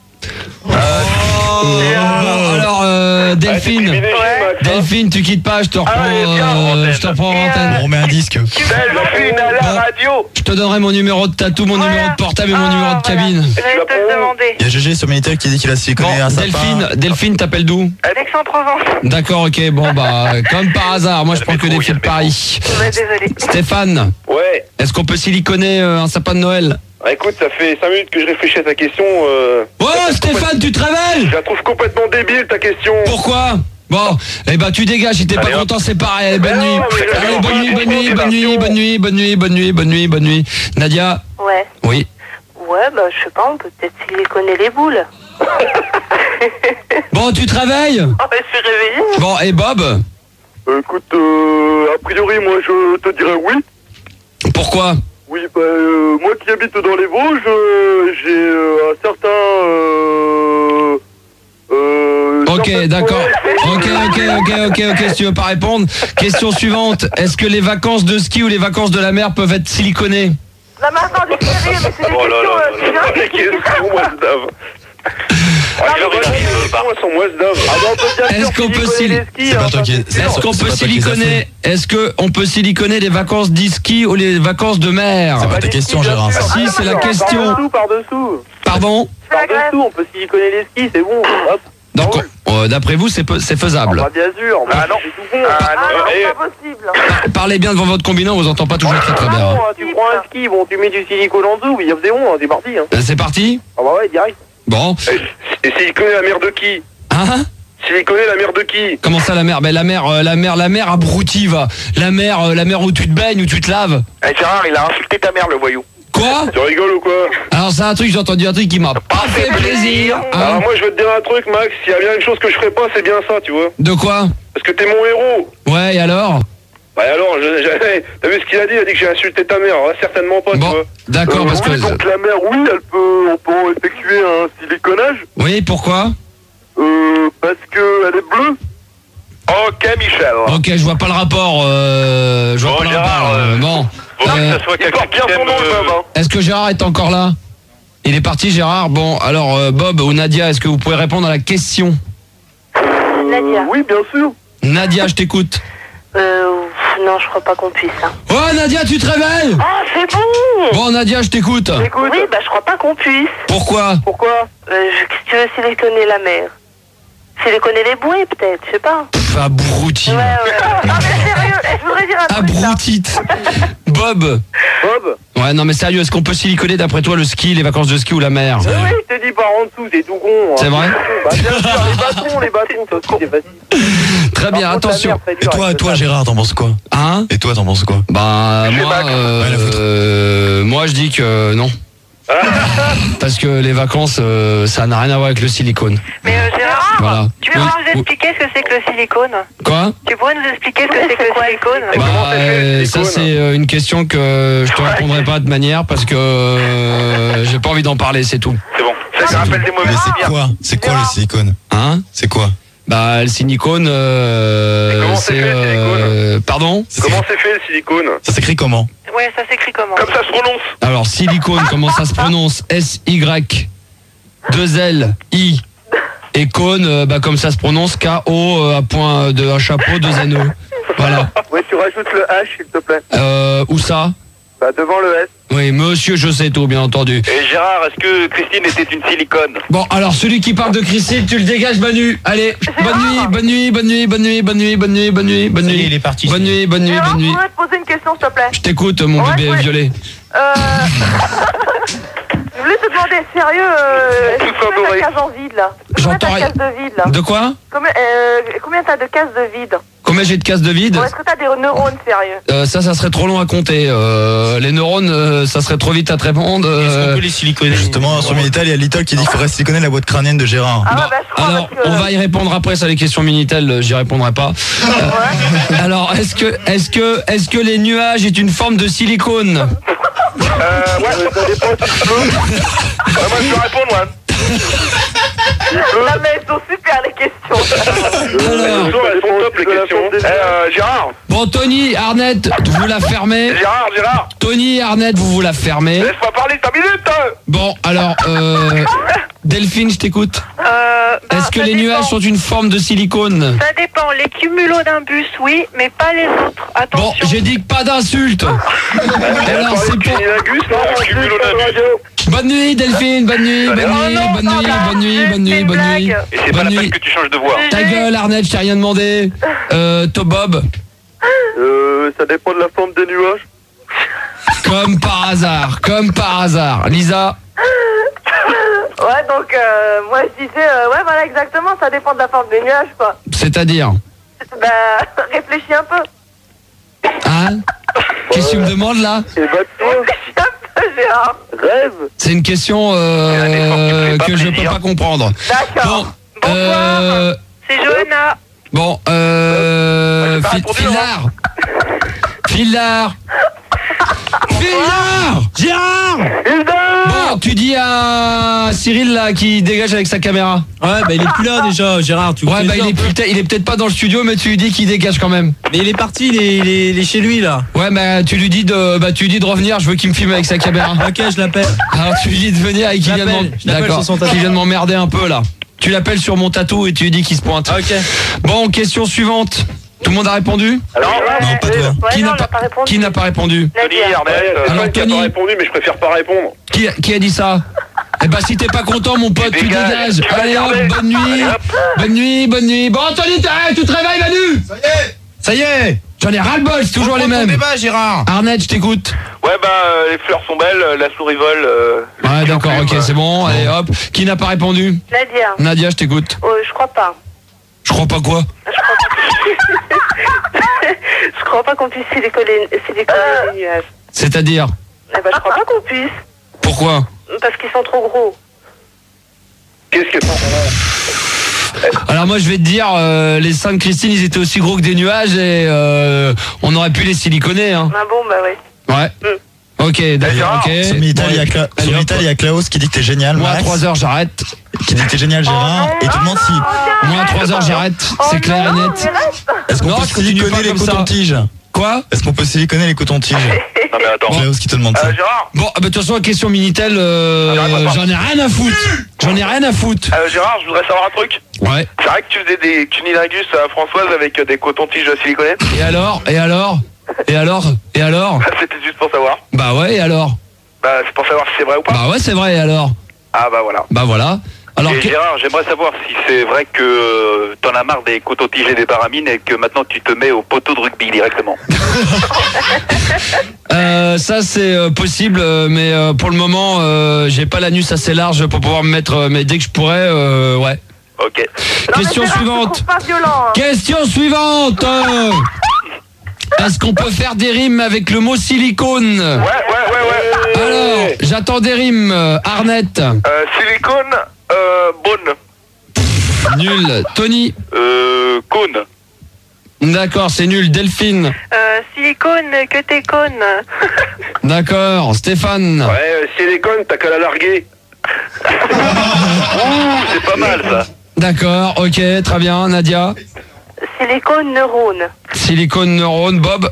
Oh, alors, euh, Delphine, Ouais. Delphine, tu quittes pas, je te reprends, Allez, viens, en euh, antenne. je te reprends en Et, euh, antenne. On remet un disque. Delphine à la Bon. radio. Je te donnerai mon numéro de tatou, mon Voilà. numéro de portable et mon Ah, numéro de voilà. cabine. Je vais te le demander. Il y a G G sur Minitel qui dit qu'il a Bon, siliconé un sapin. Delphine, Delphine, t'appelles d'où? Aix-en-Provence. D'accord, ok, bon bah, comme par hasard, moi je prends que des métro, filles de il y a le Paris. Ouais, désolé. Stéphane, Ouais. est-ce qu'on peut siliconer euh, un sapin de Noël? Ah, écoute, ça fait cinq minutes que je réfléchis à ta question. Euh... Oh Stéphane, tu te Je révèles? la trouve complètement débile ta question. Pourquoi? Bon, eh ben tu dégages, si t'es pas Allez, hop. content, c'est pareil, allez, bonne Mais nuit. non, mais Allez, j'avais bonne envie nuit, de bonne nuit, bonne nuit, bonne nuit, bonne nuit, bonne nuit, bonne nuit, bonne nuit. Nadia, Ouais. oui. Ouais, bah, je sais pas, on peut peut-être siliconer les boules. Bon, tu te réveilles? Oh, bah, je suis réveillée. Bon, et Bob, Euh, écoute, euh, a priori, moi je te dirais oui. pourquoi? Oui, bah, euh, moi qui habite dans les Vosges, euh, j'ai euh, un certain... Euh, euh, Ok, certaines d'accord. fois- Ok, ok, ok, ok, ok, si tu veux pas répondre. Question suivante. Est-ce que les vacances de ski ou les vacances de la mer peuvent être siliconées? Non, mais attends, j'ai sérieux, mais c'est des Oh là questions... là euh, là là. Les questions, moi, c'est dave. Ah, quelle heure il arrive, euh, Bart Moi, sont moi, c'est dave. Ah, bah, on peut bien Est-ce sûr qu'on peut siliconer sil- les skis, C'est hein, pas toi ça, qui- c'est c'est- sûr. Est-ce qu'on c'est peut pas toi qui les as siliconer? Est-ce que on peut siliconer les vacances d'e-ski ou les vacances de mer? C'est pas ta Les question, skis, bien Gérard. sûr. Si, c'est la Par question. dessous, par dessous. Pardon? C'est la grève. Par dessous, on peut siliconer les skis, c'est bon. Hop. Donc, euh, d'après vous, c'est peu- c'est Ah, faisable. bah, bien sûr. Ah, non. C'est tout bon. Ah, Ah non, non, c'est eh, pas possible. Parlez bien devant votre combiné, on vous entend pas toujours très très Ah bien. bon, hein. hein, tu prends un ski, bon, tu mets du silicone en dessous, oui, c'est bon, hein, c'est parti. Hein. Euh, C'est parti? Ah bah ouais, direct. Bon. Et siliconer la mère de qui? Hein? Siliconé, la mère de qui? Comment ça la mer? Ben la mer, euh, la mer, la mer abrutie va. La mer, euh, la mer où tu te baignes, où tu te laves. Eh Gérard, il a insulté ta mère, le voyou. Quoi? Tu rigoles ou quoi? Alors c'est un truc, j'ai entendu un truc qui m'a pas fait plaisir. Hein. Alors moi je vais te dire un truc Max, s'il y a bien une chose que je ferais pas, c'est bien ça, tu vois. De quoi? Parce que t'es mon héros. Ouais, et alors? Bah alors, je, je, t'as vu ce qu'il a dit? Il a dit que j'ai insulté ta mère. Ouais, certainement pas, bon, tu vois. D'accord, euh, parce oui, que... donc la mère, oui, elle peut, on peut effectuer un siliconage. Oui, pourquoi? Euh, parce que elle est bleue. Ok, Michel. Ok, je vois pas le rapport. Euh, je vois Bon, pas le Gérard, rapport. euh, euh, bon. Faut Euh, que ça soit Il quelqu'un porte qui bien son t'aime, nom, le euh, même, hein. Est-ce que Gérard est encore là? Il est parti, Gérard. Bon, alors euh, Bob ou Nadia, est-ce que vous pouvez répondre à la question? Nadia. Euh, oui, bien sûr. Nadia, je t'écoute. Euh, non, je crois pas qu'on puisse. Hein. Oh Nadia, tu te réveilles? Ah, c'est bon. Bon Nadia, je t'écoute. Écoute. Oui, bah je crois pas qu'on puisse. Pourquoi? Pourquoi? Euh, je, tu veux siliconer la mer? Siliconer les bouées, peut-être, je sais pas. Pff, abruti. Ouais, ouais. Ah, mais sérieux, je voudrais dire un truc, là. Abrutite. Bob. Bob? Ouais, non mais sérieux, est-ce qu'on peut siliconer d'après toi le ski, les vacances de ski ou la mer? Oui, oui, je t'ai dit par en dessous, t'es tout con. hein. C'est vrai? Bah bien sûr, les bâtons, les bâtons, ça aussi, c'est facile. Très bien, Par contre, la attention. mer, c'est Et dur toi, avec toi le Gérard, t'en penses quoi? Hein? Et toi, t'en penses quoi? Bah Je sais moi, pas. euh, Ouais, la foutre. euh, moi je dis que non. Parce que les vacances, euh, ça n'a rien à voir avec le silicone. Mais euh, Gérard, Voilà. tu peux Oui, nous oui. expliquer ce que c'est que le silicone? Quoi? Tu pourrais nous expliquer ce que c'est que le silicone? Et comment Bah, c'est fait, le euh, ça silicone? c'est euh, une question que je te répondrai pas de manière parce que euh, j'ai pas envie d'en parler, c'est tout. C'est bon. Ça me rappelle des mauvais Mais c'est souvenirs. quoi? C'est quoi le silicone? Hein? C'est quoi? Bah le silicone, euh, Et comment c'est fait, le euh, pardon? Ça Comment s'écrit- c'est fait le silicone? Ça s'écrit comment? Ouais, ça s'écrit comment? Comme ça se prononce. Alors silicone, comment ça se prononce? S Y deux L I et cône, euh, bah comme ça se prononce K O euh, à point de un chapeau deux N E. Voilà. Oui, tu rajoutes le H, s'il te plaît. Euh, où ça? Bah devant le S. Oui, monsieur, je sais tout, bien entendu. Et Gérard, est-ce que Christine était une silicone? Bon, alors celui qui parle de Christine, tu le dégages, Manu. Allez, bonne nuit, bonne nuit, bonne nuit, bonne nuit, bonne nuit, bonne nuit, bonne nuit, bonne Ça y est, nuit. il est parti. Bonne nuit, bonne nuit, Gérard, bonne je nuit. voudrais te poser une question, s'il te plaît. Je t'écoute, mon Ouais, bébé ouais. violet. Euh... je voulais te demander, sérieux, euh, Tout combien favori. t'as de cases en vide, là? Combien J'entends t'as de rien. cases de vide, là? De quoi? Combien, euh, combien t'as de cases de vide? Combien j'ai de cases de vide? Ou est-ce que t'as des neurones, sérieux? Euh, ça, ça serait trop long à compter. Euh, les neurones, euh, ça serait trop vite à te répondre. Est-ce qu'on euh. peut les siliconer? Justement, sur Minitel, il y a Little qui dit qu'il faudrait siliconer la boîte crânienne de Gérard. Ah Bon, ouais, bah je crois alors, parce que... on va y répondre après sur les questions Minitel. euh, J'y répondrai pas. Euh, alors, est-ce que, est-ce que, est-ce que les nuages est une forme de silicone? Euh, ouais, Ça dépend si tu peux. Ouais, moi je peux répondre, moi. Non mais elles sont super les questions. Alors, Elles sont elles sont top les questions. Eh, euh, Gérard, bon, Tony, Arnett, vous la fermez. Gérard, Gérard, Tony, Arnett, vous vous la fermez. laisse-moi parler ta minute. hein. Bon, alors, euh, Delphine, je t'écoute. Euh, bah, Est-ce que ça les dépend. nuages sont une forme de silicone? Ça dépend. Les cumulonimbus, oui, mais pas les autres. Bon, Attention. j'ai dit que pas d'insultes. Alors, c'est pas... Cumulagus, non, Ah, on dit cumulonimbus. sur la radio. Bonne nuit, Delphine, bonne nuit, bonne Oh nuit, non, bonne non, nuit, bah, bonne nuit, c'est bonne nuit, une bonne nuit. blague. Et c'est pas Bonne la peine nuit. que tu changes de voix. Ta gueule, Arnett, je t'ai rien demandé. Euh, Top Bob, Euh, ça dépend de la forme des nuages. comme par hasard, comme par hasard. Lisa, Ouais, donc euh, moi je disais, euh, ouais voilà exactement, ça dépend de la forme des nuages quoi. c'est-à-dire, Bah réfléchis un peu. hein? Qu'est-ce que tu me demandes là? Et bah toi, Réfléchis un peu Gérard. rêve. C'est une question euh, que je peux pas comprendre. D'accord. Bon, euh, C'est Johanna. bon, euh, Ouais, j'ai pas Fi- répondu, Filard, Filard, Filard. Gérard! Bon, tu dis à Cyril là qui dégage avec sa caméra. Ouais, bah il est plus là déjà, Gérard. Tu Ouais, fais bah ça il un est, peu. peut-être- il est peut-être pas dans le studio, mais tu lui dis qu'il dégage quand même. Mais il est parti, il est, il est- il est chez lui là. Ouais, bah tu lui dis de, bah tu lui dis de revenir. Je veux qu'il me filme avec sa caméra. Ok, je l'appelle. Alors tu lui dis de venir et qu'il Je vient de l'appelle, m'en- je l'appelle d'accord, sur son tatou. qu'il vient de m'emmerder un peu là. Tu l'appelles sur mon tatou et tu lui dis qu'il se pointe. Ok. Bon, question suivante. Tout le monde a répondu? Alors, Non, pas toi. Ouais, Qui non, n'a on pas, n'a pas répondu. qui n'a pas répondu? Tony, Ernest, Ouais, euh, c'est Alors, toi qui a Tony. pas répondu, mais je préfère pas répondre. Qui, qui a dit ça? Eh ben si t'es pas content mon pote, tu Dégage. dégages. Tu vas Allez hop, garder. bonne nuit. Allez, hop. Bonne nuit, bonne nuit. Bon Anthony, t'as- tu te réveilles Manu? Ça y est! Ça y est! J'en ai ras-le-bol, c'est toujours les Reprends ton mêmes. débat, Gérard! Arnett, je t'écoute. Ouais, bah, euh, les fleurs sont belles, euh, la souris vole. euh, Ouais, d'accord, plume, ok, euh. c'est bon. Allez, hop. Qui n'a pas répondu? Nadia. Nadia, je t'écoute. Oh, je crois pas. Je crois pas quoi. Je crois pas qu'on puisse siliconer, siliconer les nuages. C'est-à-dire? Eh ben, je crois pas qu'on puisse. Pourquoi? Parce qu'ils sont trop gros. Qu'est-ce que... Alors moi je vais te dire, euh, les seins de Christine ils étaient aussi gros que des nuages et euh, on aurait pu les siliconer hein. Ah bon, bah oui. Ouais. Mm. Ok, d'accord, ok. Sur Minitel, il y a Cla- sur Minitel, il y a Klaus qui dit que t'es génial, Moi à Max. trois heures j'arrête. Qui dit que t'es génial, Gérard. Et tu demandes si. Moi à trois heures j'arrête, c'est clair et net. Est-ce qu'on Non, peut je continue siliconer pas les comme ça. cotons-tiges? Quoi? Est-ce qu'on peut siliconer les cotons-tiges? Non mais attends. Klaus qui te demande ça. Euh, Gérard Bon, ah bah, de toute façon la question Minitel, euh, j'en ai rien à foutre. J'en ai rien à foutre. euh, Gérard, je voudrais savoir un truc. Ouais. C'est vrai que tu faisais des cunilingus à Françoise avec euh, des cotons-tiges siliconés? Et alors? Et alors? Et alors? Et alors? C'était juste pour savoir. Bah ouais, et alors? Bah c'est pour savoir si c'est vrai ou pas. Bah ouais, c'est vrai, et alors? Ah bah voilà. Bah voilà. Alors, et que- Gérard, j'aimerais savoir si c'est vrai que euh, t'en as marre des cotons-tiges et des baramines et que maintenant tu te mets au poteau de rugby directement. Euh, ça c'est euh, possible, euh, mais euh, pour le moment, euh, j'ai pas l'anus assez large pour pouvoir me mettre. euh, mais dès que je pourrais, euh, ouais. Ok. Question suivante. Pas violent. Hein. Question suivante. Euh, Est-ce qu'on peut faire des rimes avec le mot silicone? Ouais, ouais, ouais, ouais. Alors, j'attends des rimes. euh, Arnett. Euh, silicone, euh, bonne. Nul. Tony. Euh, cône. D'accord, c'est nul. Delphine. Euh, silicone, que t'es conne. D'accord. Stéphane. Ouais, euh, silicone, t'as qu'à la larguer. Ouh, c'est pas mal ça. D'accord, ok, très bien. Nadia. Silicone, neurone. Silicone neurone. Bob.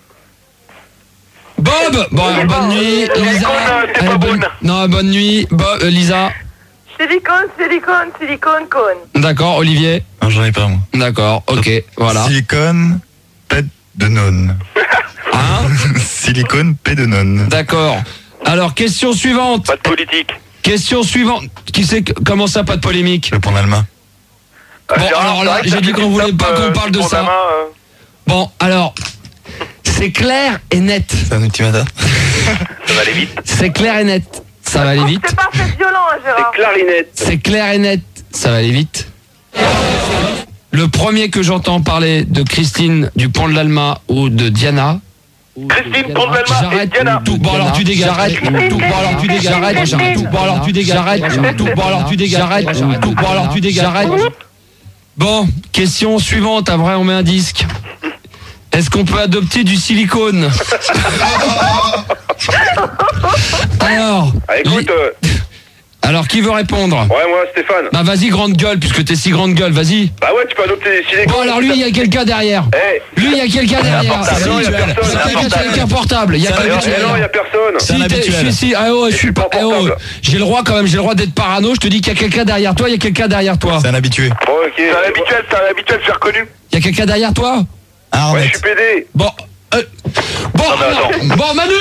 Bob. Bon, alors, bonne nuit. Lisa. t'es Allez, pas bonne- bonne. Non, bonne nuit. Bob, euh, Lisa. Silicone, silicone, silicone, cône. D'accord, Olivier. Non, j'en ai pas, moi. D'accord, ok, voilà. Silicone, pète de nonne. Hein? Silicone, pète de nonne. D'accord. Alors, question suivante. Pas de politique. Question suivante. Qui c'est que- comment ça, pas de polémique? Le pont d'Allemagne. Bon, alors là, j'ai dit qu'on voulait pas qu'on parle de ça. euh. Bon, alors, c'est clair et net. C'est un ultimatum. Ça va aller vite. C'est clair et net. Ça va aller vite. C'est pas fait violent, hein, Gérard. Clarinette. C'est clair et net. Ça va aller vite. Le premier que j'entends parler de Christine du Pont de l'Alma ou de Diana. Christine, Pont de l'Alma et J'arrête Diana. tout. Bon alors tu dégages. J'arrête tout. Bon alors tu dégages. J'arrête. J'arrête tout. Bon alors tu dégages. J'arrête tout. Bon alors tu dégages. J'arrête tout. Bon alors tu dégages. J'arrête. Bon, question suivante. Après on met un disque. Est-ce qu'on peut adopter du silicone? Alors. Ah, écoute, li- euh, Alors qui veut répondre? ouais, moi, Stéphane. Bah vas-y grande gueule puisque t'es si grande gueule. Vas-y. Bah ouais, tu peux adopter des silicones. Bon alors lui il y a quelqu'un derrière. Eh, Lui il y a quelqu'un derrière. portable. Non, il y a personne, Il y a c'est un quelqu'un portable. avec un portable. Il y a C'est un quelqu'un eh habituel. non, y a personne. C'est un Si t'es- habituel. je suis si, ah oh, je suis pas, pas eh oh, portable. j'ai le droit quand même, j'ai le droit d'être parano. Je te dis qu'il y a quelqu'un derrière toi, il y a quelqu'un derrière toi. C'est un habitué. Bon, ok. C'est un habituel, c'est un habituel, j'ai reconnu. Il y a quelqu'un derrière toi. Ah, Ouais, je Arnett. suis pédé. Bon, euh, bon, alors, bon Manu.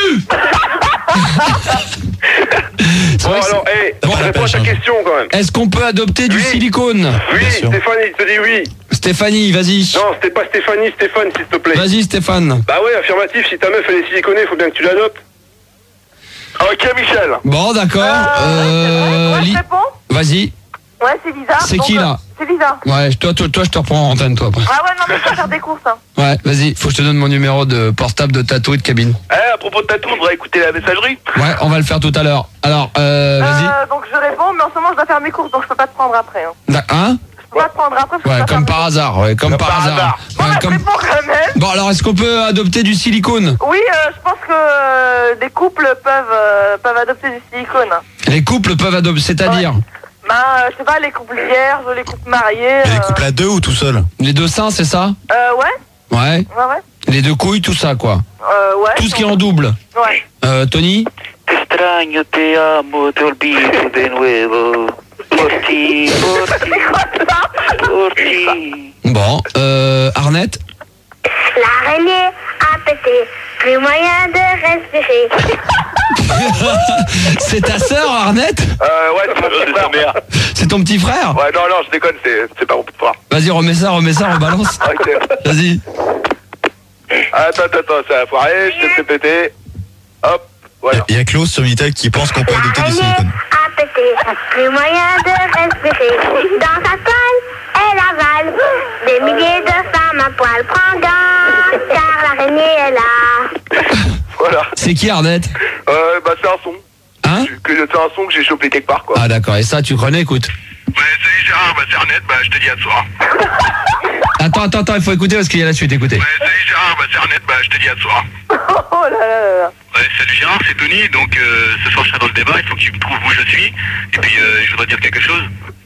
C'est Bon, vrai que c'est- alors, eh, T'as bon, pas la réponds à pêche, ta hein. question quand même. Est-ce qu'on peut adopter du Oui. silicone? Oui, Bien sûr. Stéphanie, te dis oui. Stéphanie, vas-y. Non, c'était pas Stéphanie, Stéphane, s'il te plaît. Vas-y Stéphane. Bah ouais, affirmatif, si ta meuf elle est siliconée, faut bien que tu l'adoptes. Ok, Michel. Bon d'accord. Euh, ouais, Li- je réponds. Vas-y. Ouais, c'est Lisa. C'est Donc, qui, euh, là? C'est Lisa. Ouais, toi, toi, toi, je te reprends en antenne, toi. Après. Ah ouais, non, mais je vais faire des courses. Hein. Ouais, vas-y. Faut que je te donne mon numéro de portable, de tatou et de cabine. Eh, à propos de tatou, on devrait écouter la messagerie. Ouais, on va le faire tout à l'heure. Alors, euh, vas-y. Euh, donc je réponds, mais en ce moment je dois faire mes courses, donc je peux pas te prendre après. Hein. Da- Hein? Je peux pas te prendre après. parce que je Ouais, dois comme faire par hasard. Ouais, comme Comme par par hasard. hasard. mes- Ouais, Ouais, je comme... réponds quand même. Bon, alors, est-ce qu'on peut adopter du silicone? Oui, euh, je pense que euh, des couples peuvent, euh, peuvent adopter du silicone. Les couples peuvent adopter, c'est-à-dire Ben, euh, je sais pas, les couples vierges, les couples mariés. Et les euh, couples à deux ou tout seul? les deux seins, c'est ça? Euh, ouais, Ouais. ouais, ouais. Les deux couilles, tout ça, quoi. Euh, ouais. Tout ce qui est en double. Ouais. Euh, Tony? Te extraño, te amo, te olvido de nuevo. Por ti, por ti, por ti. Bon. Euh, Arnett? L'araignée a pété, plus moyen de respirer. C'est ta sœur, Arnett? Euh, ouais, c'est mon petit frère. mère. C'est ton petit frère? Ouais, non, non, je déconne, c'est c'est pas mon petit frère. Vas-y, remets ça, remets ça, rebalance. Ok. Vas-y. Attends, attends, attends, ça a foiré, je te fais péter. Hop, voilà. Il y a Klaus sur Minitel qui pense qu'on peut adopter du L'araignée silicone. a pété, plus moyen de respirer. Dans sa toile, elle Laval. Des milliers de femmes à poil prangant, car l'araignée est là. Voilà. C'est qui Arnette? Euh, bah, c'est un son. Hein? Que, c'est un son que j'ai chopé quelque part, quoi. Ah d'accord, et ça tu connais, écoute. Ouais, salut Gérard, bah, c'est Arnette, bah, je te dis à ce soir. Attends, attends, attends, il faut écouter parce qu'il y a la suite, écoutez. Ouais, salut Gérard, bah, c'est Arnette, bah, je te dis à ce soir. Oh là là là là. Ouais, salut Gérard, c'est Tony, donc euh, ce soir je serai dans le débat, il faut que tu me trouves où je suis. Et puis euh, je voudrais dire quelque chose.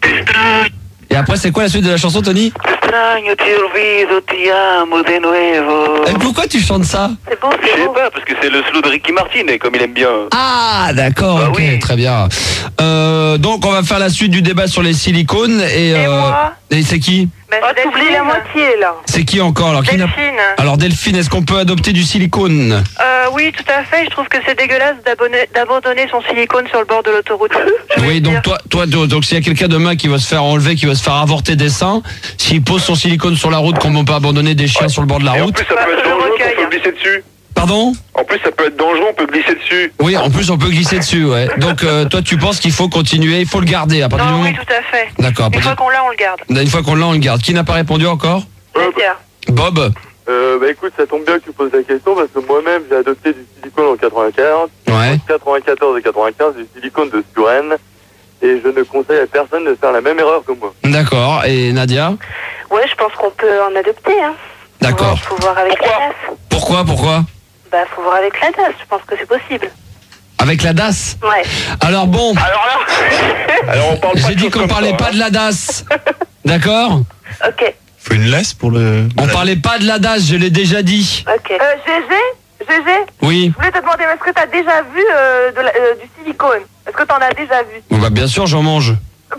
Et après, c'est quoi la suite de la chanson, Tony? Extraño, te olvido, te amo de nuevo. Et pourquoi tu chantes ça? C'est beau, Je c'est sais beau. pas, parce que c'est le slow de Ricky Martin, et comme il aime bien. Ah, d'accord, Bah ok, oui. très bien. Euh, donc, on va faire la suite du débat sur les silicones. Et, Et euh, moi et c'est qui? Bah, Oh, c'est t'oublies Delphine. la moitié, là. C'est qui encore? Alors, qui n'a- Delphine. Alors, Delphine, est-ce qu'on peut adopter du silicone? Euh, oui, tout à fait. Je trouve que c'est dégueulasse d'abonner- d'abandonner son silicone sur le bord de l'autoroute. Je vais Oui, le donc dire. toi, toi, donc donc, s'il y a quelqu'un demain qui va se faire enlever, qui va se faire avorter des seins, s'il pose son silicone sur la route, comme on peut abandonner des chiens sur le bord de la Et en route. plus, ça Bah, peut être je dangereux, recueille. on peut glisser dessus. Pardon? En plus, ça peut être dangereux, on peut glisser dessus. Oui, en plus, on peut glisser dessus, ouais. Donc, euh, toi, tu penses qu'il faut continuer, il faut le garder à partir du Non, moment. oui, tout à fait. D'accord. Une parce- fois qu'on l'a, on le garde. Une fois qu'on l'a, on le garde. Qui n'a pas répondu encore? Nadia. Bob? Euh, bah écoute, ça tombe bien que tu poses la question parce que moi-même j'ai adopté du silicone en quatre-vingt-quinze. Ouais. En quatre-vingt-quatorze et quatre-vingt-quinze, du silicone de Suren. Et je ne conseille à personne de faire la même erreur que moi. D'accord. Et Nadia? Ouais, je pense qu'on peut en adopter, hein. D'accord. Faut voir avec la D A S. Pourquoi? Pourquoi? Bah, faut voir avec la D A S, je pense que c'est possible. Avec la D A S? Ouais. Alors bon, Alors là Alors on parle pas j'ai de dit choses qu'on comme parlait ça, pas hein. de la D A S. D'accord? Ok, Faut une laisse pour le. On parlait pas de la D A S, je l'ai déjà dit. ok. Euh, Gégé, Gégé, Oui. je voulais te demander, est-ce que t'as déjà vu euh, de la- euh, du silicone? Est-ce que t'en as déjà vu? Bon, bah, bien sûr, j'en mange.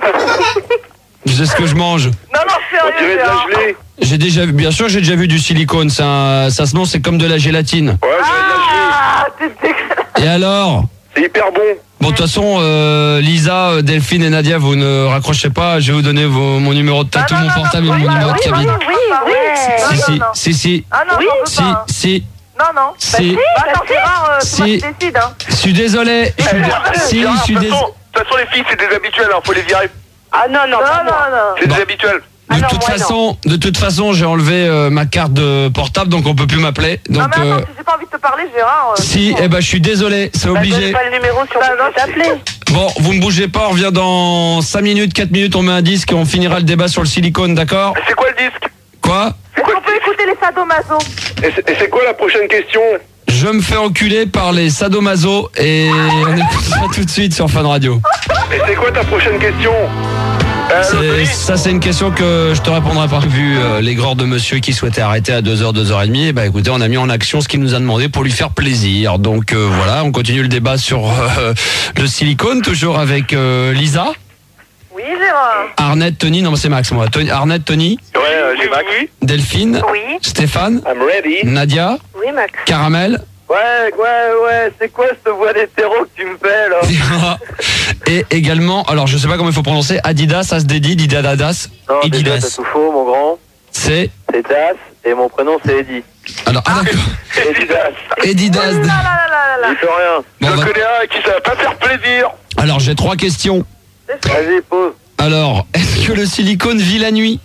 Je sais ce que je mange. Non, non, On sérieux, dirait de la Gérard. gelée. J'ai déjà vu, bien sûr, j'ai déjà vu du silicone. C'est un- ça se mange, c'est comme de la gélatine. Ouais, on dirait de la gelée. Ah, t'es dégueulasse. Et alors? C'est hyper bon. Bon, de toute façon, euh, Lisa, euh, Delphine et Nadia, vous ne raccrochez pas. Je vais vous donner vos- mon numéro de Ah, tout non, mon non, portable non, et mon oui, numéro bah de oui, cabine. oui, oui, oui. Si, Non, si, non, non. si, si. Ah non, Oui. j'en veux Si, pas, hein. si, Non, non. Si. Bah, si. Bah, attends, Gérard, euh, c'est moi Si. qui décide, hein. je suis désolé. Je suis dé- Si, Gérard, je suis de toute désolé. façon- de toute façon, les filles, c'est des habituels, hein, faut les virer. Ah non, non, non, non, non. C'est Bon. des habituels. De Ah non, toute moi, non. façon, de toute façon, j'ai enlevé euh, ma carte de portable, donc on peut plus m'appeler. Non, Donc, mais attends, euh, si j'ai pas envie de te parler, Gérard. euh, si, c'est eh ben, je suis désolé, c'est bon. Bah, obligé. donne pas le numéro sur lequel t'appeler. Bon, vous ne bougez pas, on revient dans cinq minutes, quatre minutes, on met un disque et on finira le débat sur le silicone, d'accord? C'est quoi le disque? Quoi? Est-ce qu'on peut écouter les sadomaso? Et c'est- et c'est quoi la prochaine question? Je me fais enculer par les sadomaso et on écoutera tout de suite sur Fun Radio. Et c'est quoi ta prochaine question? Euh, C'est- Lotterie Ça, c'est une question que je te répondrai pas. Vu euh, l'aigreur de monsieur qui souhaitait arrêter à deux heures, deux heures trente, bah écoutez, on a mis en action ce qu'il nous a demandé pour lui faire plaisir. Donc euh, voilà, on continue le débat sur euh, le silicone, toujours avec euh, Lisa, Oui, Gérard. Arnette, Tony, non c'est Max moi, Tony, Arnette, Tony, Ouais, euh, j'ai Max. Delphine, Oui. Stéphane, I'm ready. Nadia, Oui, Max. Caramel, Ouais, ouais, ouais, c'est quoi cette voix d'hétéro que tu me fais là? et également, alors je sais pas comment il faut prononcer, Adidas, Asdedi, Didadadas, Non, Edidas. déjà, t'as tout faux, mon grand. C'est, C'est Das et mon prénom c'est Eddie. alors, ah d'accord, Edidas. Edidas. Oh là là là là là Dis plus rien. Bon, Je bah, connais un qui ça va pas faire plaisir. alors j'ai trois questions. Vas-y, pose. Alors, est-ce que le silicone vit la nuit?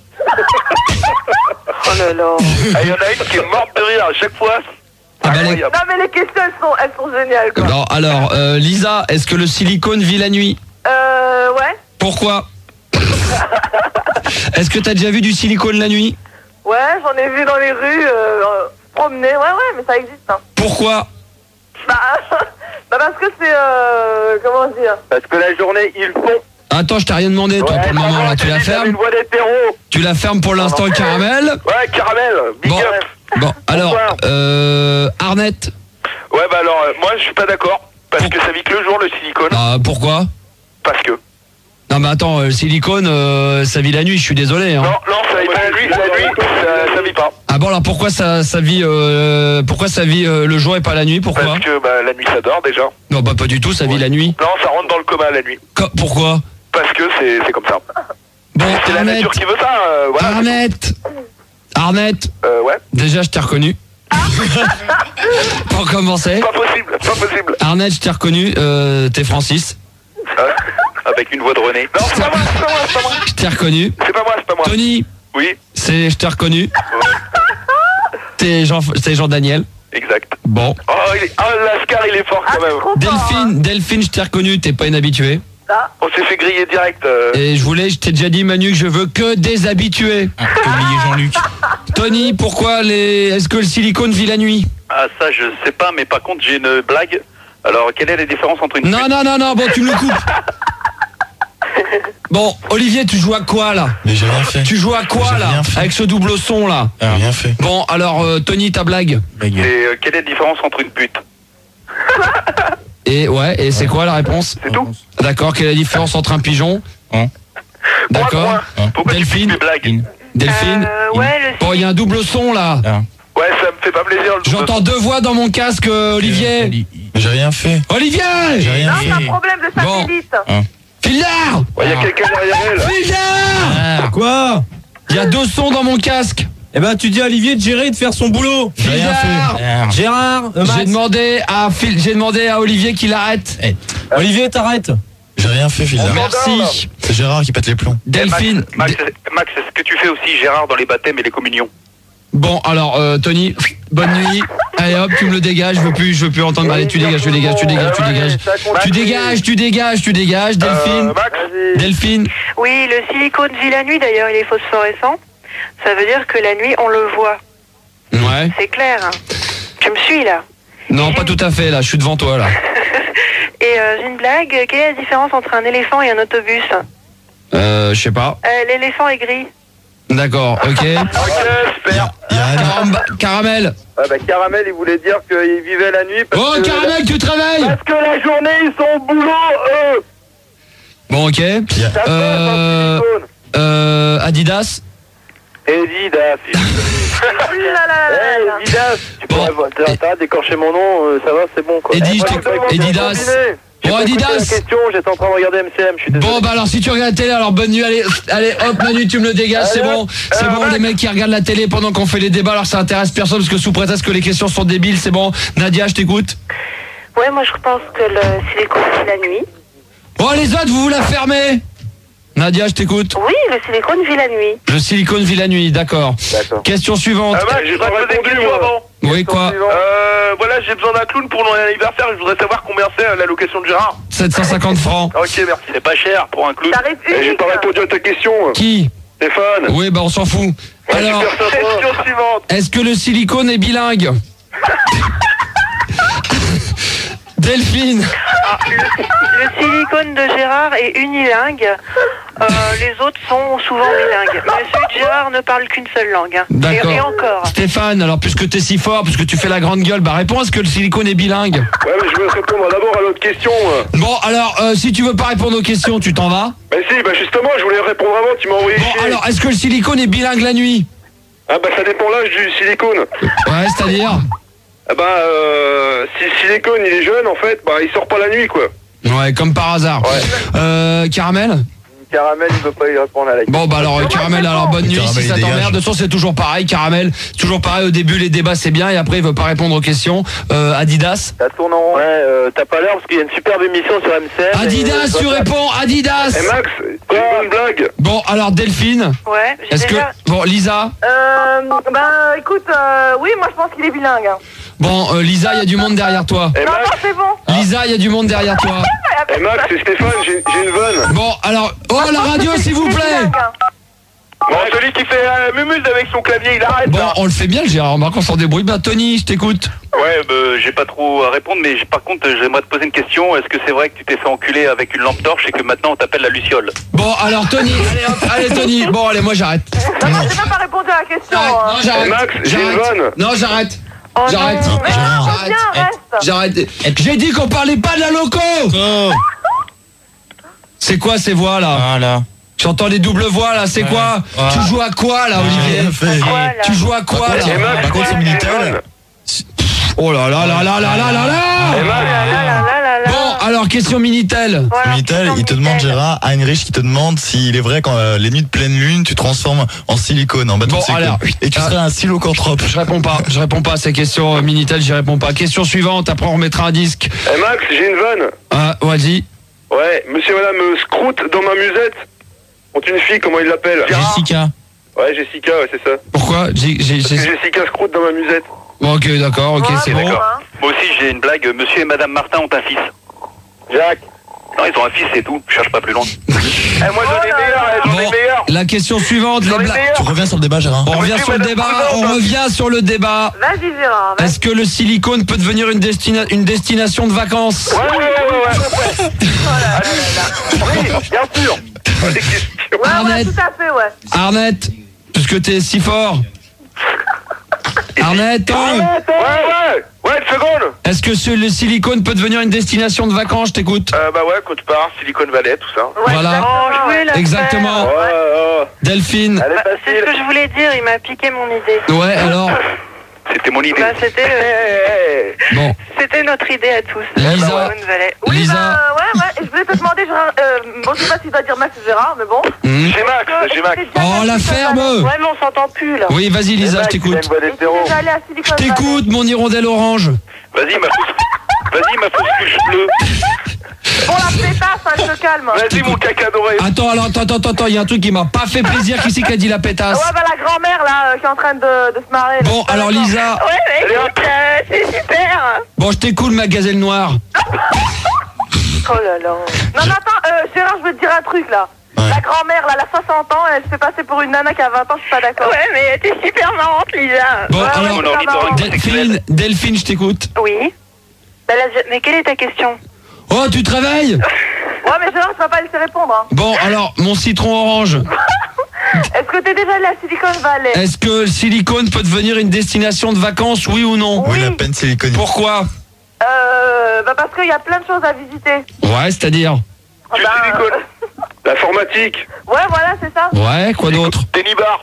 Oh là là. Ah, il y en a une qui est morte de rire à chaque fois. Ah bah, les- Incroyable. Non, mais les questions, elles sont, elles sont géniales, quoi. Alors, alors euh, Lisa, est-ce que le silicone vit la nuit? Euh, ouais. Pourquoi? Est-ce que t'as déjà vu du silicone la nuit? Ouais, j'en ai vu dans les rues, euh, euh, promener. Ouais, ouais, mais ça existe, hein. Pourquoi? Bah, bah parce que c'est, euh, comment dire? Parce que la journée, ils font. Attends, je t'ai rien demandé, toi, Ouais, pour le moment, là, tu la Une fermes? voix d'hétéro. Tu la fermes pour l'instant, Caramel? Ouais, Caramel, big Bon, up. bon, alors, euh, Arnette, Ouais, bah alors, euh, moi je suis pas d'accord. Parce que ça vit que le jour le silicone. ah, pourquoi? Parce que. Non, mais attends, euh, le silicone, euh, ça vit la nuit, je suis désolé, hein. Non, non, ça vit pas la nuit, la nuit, ça, ça vit pas. Ah bon, alors pourquoi ça, ça vit, euh, pourquoi ça vit euh, le jour et pas la nuit? Pourquoi? Parce que bah, la nuit ça dort déjà. Non, bah pas du tout, ça vit la nuit. Non, ça rentre dans le coma la nuit. Co- pourquoi? Parce que c'est c'est comme ça. Bon, C'est la Arnette, nature qui veut ça, euh, voilà. Arnette, Arnette, Euh, ouais. déjà je t'ai reconnu. Pour commencer. Pas possible, pas possible. Arnette, je t'ai reconnu, euh, t'es Francis. Euh, avec une voix de René. Non, c'est pas moi, c'est pas moi, c'est pas moi. Je t'ai reconnu. C'est pas moi, c'est pas moi. Tony, Oui. C'est, je t'ai reconnu. T'es Jean, c'est Jean-Daniel. Exact. Bon. Oh, il est... oh Lascar, il est fort quand même. Delphine, Delphine, je t'ai reconnu, t'es pas une habituée. On s'est fait griller direct. Euh... Et je voulais, je t'ai déjà dit, Manu, que je veux que des habitués. Ah, t'as oublié Jean-Luc. Tony, pourquoi les, est-ce que le silicone vit la nuit? Ah, ça, je sais pas, mais par contre, j'ai une blague. Alors, quelle est la différence entre une... Non, non, non, non, bon, tu me le coupes. Bon, Olivier, tu joues à quoi là? Mais j'ai rien fait. Tu joues à quoi J'ai là rien fait. avec ce double son là? J'ai rien fait. Bon, alors euh, Tony, ta blague. Et euh, quelle est la différence entre une pute? Et ouais, et c'est quoi la réponse? C'est tout. D'accord, quelle est la différence entre un pigeon? Hein? D'accord. Pourquoi tu Delphine. fais des blagues? Delphine. Euh, ouais, le Bon, il y a un double son là. Ouais, ça me fait pas plaisir. Le J'entends deux voix dans mon casque, euh, Olivier. Mais j'ai rien fait. Olivier. J'ai rien Non, fait. c'est un problème de Bon. satellite. Fildar. Ouais, il y a quelqu'un derrière elle. Fildar. Quoi? Il y a deux sons dans mon casque. Eh ben, tu dis à Olivier de gérer et de faire son boulot. J'ai rien Fildar. fait. Gérard, euh, Max. J'ai demandé à Phil, j'ai demandé à Olivier qu'il arrête. Olivier, t'arrêtes. J'ai rien fait, Phil. Merci. C'est Gérard qui pète les plombs. Delphine. Max, Max, Max, c'est ce que tu fais aussi, Gérard, dans les baptêmes et les communions. Bon, alors euh, Tony, bonne nuit. Allez hop, tu me le dégages, je veux plus, je veux plus entendre. Allez, tu dégages, tu dégages, tu dégages, tu dégages. Tu dégages, tu dégages, tu dégages. Delphine. Max. Delphine. Oui, le silicone vit la nuit d'ailleurs, il est phosphorescent. Ça veut dire que la nuit, on le voit. Ouais. C'est clair. Hein. Tu me suis là. Non, pas tout à fait là, je suis devant toi là. Et euh, j'ai une blague. Quelle est la différence entre un éléphant et un autobus? Euh, je sais pas. euh, L'éléphant est gris. D'accord, ok. Ok, super. Caramba- Caramel. Ah bah, Caramel, il voulait dire qu'il vivait la nuit parce Oh, que... Caramel, tu te réveilles. Parce que la journée, ils sont au boulot, eux. Bon, ok. Ça passe, Euh, en silicone. euh, Adidas. Edidas. Oh là là là là là. Eh, Edidas, tu Bon. pourrais... t'as- T'arrêtes d'écorcher mon nom, euh, ça va, c'est bon, quoi. Edi, Eh, je moi, t'ai- j'ai pas écouté, Edidas. j'ai combiné. J'ai Bon, pas écouté Adidas. la question, j'étais en train de regarder M C M, je suis désolé. Bon, bah alors si tu regardes la télé, alors bonne nuit. Allez, allez, hop, Manu, tu me le dégages, c'est Allez, bon. hop. C'est Euh, bon, Max. les mecs qui regardent la télé pendant qu'on fait les débats, alors ça intéresse personne parce que sous prétexte que les questions sont débiles, c'est bon. Nadia, je t'écoute. Ouais, moi je pense que le silicone vit la nuit. Oh, les autres, vous vous la fermez. Nadia, je t'écoute. Oui, le silicone vit la nuit. Le silicone vit la nuit, d'accord. D'accord. Question suivante. Ah, Max, J'ai j'ai pas pas posé répondu, une question moi. avant. Oui, quoi? Euh, voilà, j'ai besoin d'un clown pour mon anniversaire. Je voudrais savoir combien c'est euh, l'allocation de Gérard. sept cent cinquante francs. Ok, merci. C'est pas cher pour un clown. Tarif Eh, j'ai unique. pas répondu à ta question, Qui? Stéphane. Oui, bah on s'en fout. Alors, super sympa. Question suivante. est-ce que le silicone est bilingue? Delphine. Le, le silicone de Gérard est unilingue. Euh, les autres sont souvent bilingues. Mais celui de Gérard ne parle qu'une seule langue. Hein. D'accord. Et, et encore. Stéphane, alors puisque t'es si fort, puisque tu fais la grande gueule, bah réponds, est-ce que le silicone est bilingue? Ouais, mais je veux répondre d'abord à l'autre question. moi. Bon, alors, euh, si tu veux pas répondre aux questions, tu t'en vas. Bah si, bah justement, je voulais répondre avant, tu m'as envoyé Bon, chier. alors, est-ce que le silicone est bilingue la nuit? Ah bah ça dépend l'âge du silicone. Ouais, c'est-à-dire? Ah bah euh, si le silicone il est jeune en fait, bah il sort pas la nuit quoi. Ouais, comme par hasard. Ouais. Euh, Caramel? Caramel il veut pas y répondre à la question. Bon, bah alors, euh, Caramel, alors bonne nuit, Caramel, si ça il dégage. t'emmerde. De toute façon, c'est toujours pareil, Caramel. C'est toujours pareil, au début, les débats, c'est bien, et après, il veut pas répondre aux questions. Euh, Adidas? Ça tourne en rond. Ouais, euh, t'as pas l'air parce qu'il y a une superbe émission sur M C M. Adidas, tu réponds, Adidas! Eh Max, c'est une bonne blague. Bon, alors, Delphine? Ouais, j'ai Est-ce que... déjà... Bon, Lisa? Euh, ben, écoute, euh, oui, moi je pense qu'il est bilingue. hein. Bon, euh, Lisa, il y a du monde derrière toi. Eh Non, Max, non, c'est bon. Lisa, il y a du monde derrière toi. eh Max, c'est Stéphane, j'ai j'ai une vanne. Bon, alors... Oh, la radio, s'il vous Il est plaît! bilingue, hein. Bon, celui qui fait euh, mumuse avec son clavier, il arrête Bon, là. on le fait bien, le Gérard. Remarque, on s'en débrouille. Ben, Tony, je t'écoute. Ouais, bah, j'ai pas trop à répondre, mais j'ai- par contre, j'aimerais te poser une question. Est-ce que c'est vrai que tu t'es fait enculer avec une lampe torche et que maintenant on t'appelle la Luciole? Bon, alors, Tony, allez, hop, allez, Tony. Bon, allez, moi, j'arrête. Non, non, j'ai même pas répondu à la question. J'arrête. hein. Non, j'arrête. Eh, Max, j'ai une J'arrête. vanne. Non, j'arrête. Oh J'arrête. non. Mais non, reviens, reste. J'arrête. J'ai dit qu'on parlait pas de la loco. Oh. C'est quoi ces voix là? Voilà. J'entends les doubles voix là. C'est quoi? Ouais. Tu joues à quoi là, J'ai rien Olivier? fait. Voilà. Tu joues à quoi Par là? contre, Eh Max, Par contre, c'est j'ai une Minitel. vanne. Oh là là là là là là là Eh là. Max, Là, là, là, là, là. Bon, alors question Minitel. Voilà, Minitel, question il te demande, Minitel. Gérard, Heinrich qui te demande s'il est vrai quand euh, les nuits de pleine lune, tu transformes en silicone, en bâton Bon, de silicone. alors, Et tu ah. serais un silocanthrope. Je réponds pas. Je réponds pas à ces questions euh, Minitel. J'y réponds pas. Question suivante. Après, on remettra un disque. Eh Max, j'ai une vanne. Ah, vas-y. Ouais, monsieur et madame euh, Scrout dans ma musette. Ont une fille, comment ils l'appellent? Jessica. Ouais, Jessica, ouais, c'est ça. Pourquoi j'ai, j'ai, Parce j'ai... que Jessica se croûte dans ma musette. Bon, ok, d'accord, ok, Ouais, c'est bon, bon. hein. Moi aussi, j'ai une blague. Monsieur et Madame Martin ont un fils. Jacques. Non, ils ont un fils, c'est tout. Je cherche pas plus loin. Eh, moi, j'en ai meilleur, eh, j'en ai Bon, meilleur. la question suivante, les J'en ai blagues. meilleur. Tu reviens sur le débat, Gérard. On revient sur le débat, on revient sur le débat. Vas-y, Gérard. vas-y. Est-ce que le silicone peut devenir une, destina- une destination de vacances? Ouais, ouais, ouais, ouais, ouais. Oui, bien sûr. Des questions. Ouais, ouais, Arnett. tout à fait, ouais. Arnett, puisque t'es si fort. Arnett, hein, Ouais, ouais. Ouais, une seconde. est-ce que ce- le silicone peut devenir une destination de vacances? Je t'écoute. Euh, bah ouais, Côte Part, Silicon Valley, tout ça. Ouais, Voilà. exactement, Oh, je voulais la Exactement. Ouais, ouais. Delphine. Elle est Bah, c'est ce facile. que je voulais dire, il m'a piqué mon idée. Ouais, alors. C'était mon idée. Bah, c'était, euh, Bon, c'était notre idée à tous. Lisa. Silicon Valley. Oui, Lisa. bah, ouais, ouais. Et je voulais te demander, Gérard, euh, bon, je sais pas si tu dois dire Max ou Gérard, mais bon. hmm. J'ai Max, j'ai Max. Oh, la ferme. Ouais, mais on s'entend plus, là. Oui, vas-y, Lisa, je t'écoute. Et tu es déjà allé à Silicon Je Valley. t'écoute, mon hirondelle orange. Vas-y, ma fausse. Vas-y, ma fausse cuche bleue. Bon, la pétasse, hein, elle se calme. Vas-y, mon caca doré. Attends, alors, attends, attends, attends, il y a un truc qui m'a pas fait plaisir. Qui c'est qui a dit la pétasse? Ouais, bah, la grand-mère, là, euh, qui est en train de, de se marrer. là. Bon, Pas alors, d'accord. Lisa. Ouais, mais Allez, écoute, euh, c'est super. Bon, je t'écoute, ma gazelle noire. Oh là là. Non, mais attends, euh, Gérard, je veux te dire un truc, là. Ouais. La grand-mère, là, elle a soixante ans, elle se fait passer pour une nana qui a vingt ans, je suis pas d'accord. Ouais, mais t'es super marrante, Lisa. Bon, Ouais, alors, ouais, Mon ornithorynque Delphine, sexuel. Delphine, je t'écoute. Oui. Bah, là, je- mais quelle est ta question? Oh, tu te réveilles? Ouais, mais Gérard, tu vas pas laisser répondre, hein. Bon, alors, mon citron orange. Est-ce que t'es déjà allé à Silicon Valley? Est-ce que le silicone peut devenir une destination de vacances, oui ou non? Oui, Oui. la peine silicone. Pourquoi? Euh, bah, parce qu'il y a plein de choses à visiter. Ouais, c'est-à-dire? Du Bah, silicone. L'informatique. Ouais, voilà, c'est ça. Ouais, quoi d'autre? Tenny bar.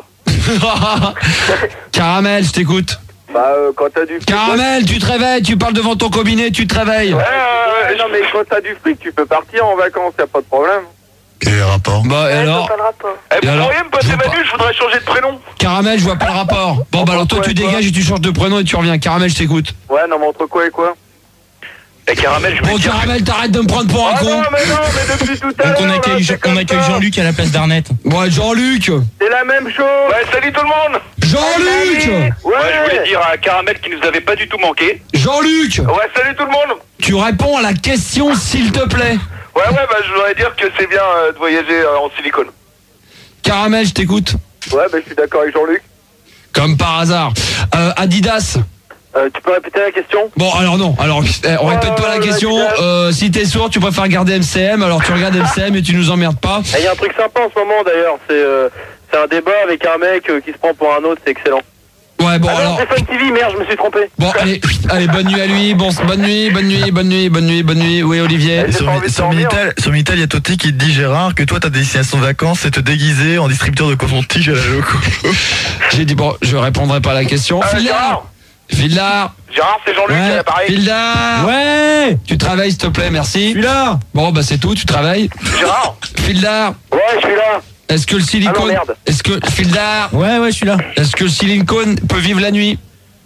Caramel, je t'écoute. Bah, euh, quand t'as du fric. Caramel, tu te réveilles, tu parles devant ton cabinet, tu te réveilles. Ouais, ouais, ouais, non, mais quand t'as du fric, tu peux partir en vacances, y a pas de problème. Quel est le rapport? Bah, et Ouais, alors? je vois pas le rapport. Eh, Et vous alors pourriez me Je passer vois pas. Manu, je voudrais changer de prénom. Caramel, je vois pas le rapport. Bon, bah alors toi, tu Entre quoi et dégages et tu changes de prénom et tu reviens. Caramel, je t'écoute. Ouais, non, mais entre quoi et quoi? Et Caramel, je voulais Bon, dire. Caramel, t'arrêtes de me prendre pour un Ah con. non, mais non, mais depuis tout à l'heure. Donc on là, accueille, c'est on comme accueille ça. Jean-Luc à la place d'Arnett. Bon, Jean-Luc. C'est la même chose. Ouais, salut tout le monde. Jean-Luc. Ouais, Ouais, je voulais dire à Caramel qui nous avait pas du tout manqué. Jean-Luc. Ouais, salut tout le monde. Tu réponds à la question, s'il te plaît. Ouais, ouais, bah je voudrais dire que c'est bien euh, de voyager euh, en silicone. Caramel, je t'écoute. Ouais, bah je suis d'accord avec Jean-Luc. Comme par hasard. Euh, Adidas. Euh, tu peux répéter la question? Bon, alors non. Alors, eh, on répète pas la question. Euh, si t'es sourd, tu préfères regarder M C M. Alors, tu regardes M C M et tu nous emmerdes pas. Il y a un truc sympa en ce moment d'ailleurs, c'est euh, c'est un débat avec un mec euh, qui se prend pour un autre, c'est excellent. Ouais, bon, Ah non, alors. c'est Fun T V, merde, je me suis trompé. Bon, allez, allez, bonne nuit à lui. Bon, bonne nuit, bonne nuit, bonne nuit, bonne nuit, bonne nuit. Oui, Olivier. J'ai Sur, pas envie de sur dormir. Minitel, sur Minitel, il y a Toti qui te dit, Gérard, que toi, ta destination de vacances, c'est te déguiser en distributeur de coton-tige à la loco. J'ai dit, bon, je répondrai pas à la question. Euh, Fildar. Gérard, Fildar. Gérard, c'est Jean-Luc, Ouais, c'est pareil. Fildar. Ouais, Tu travailles, s'il te plaît, merci. je suis là. Bon, bah, c'est tout, tu travailles. Gérard. Fildar. Ouais, je suis là. Est-ce que le Ah silicone. non, merde. Est-ce que. Fildar. Ouais, ouais, je suis là. Est-ce que le silicone peut vivre la nuit?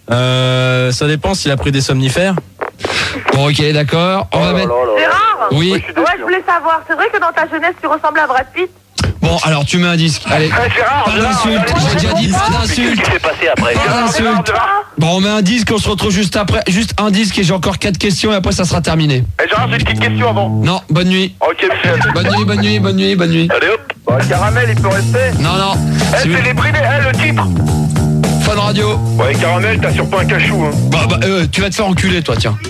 Euh, ça dépend s'il a pris des somnifères. Bon, ok, d'accord. On Oh va là mettre. là là. Gérard? Oui. Ouais, je suis Ouais, déçu. je voulais savoir, c'est vrai que dans ta jeunesse, tu ressemblais à Brad Pitt? Bon, alors tu mets un disque. Allez. Eh, Gérard, Pas Gérard, d'insulte. Gérard, J'ai déjà dit pas Qu'est-ce d'insulte. qui s'est passé après? Pas Gérard, d'insulte. Gérard. Bon, on met un disque, on se retrouve juste après. Juste un disque et j'ai encore quatre questions et après ça sera terminé. Eh, Gérard, j'ai une petite question avant. Non, bonne nuit. Ok, Michel. Bonne nuit, bonne nuit, bonne nuit, bonne nuit. Allez hop. Bon, Caramel, il peut rester. Non, non. Eh, C'est c'est les bridés, eh, le titre. Fun Radio. Ouais, Caramel, t'as sur pas un cachou, hein. Bah, bah, euh, tu vas te faire enculer, toi, tiens.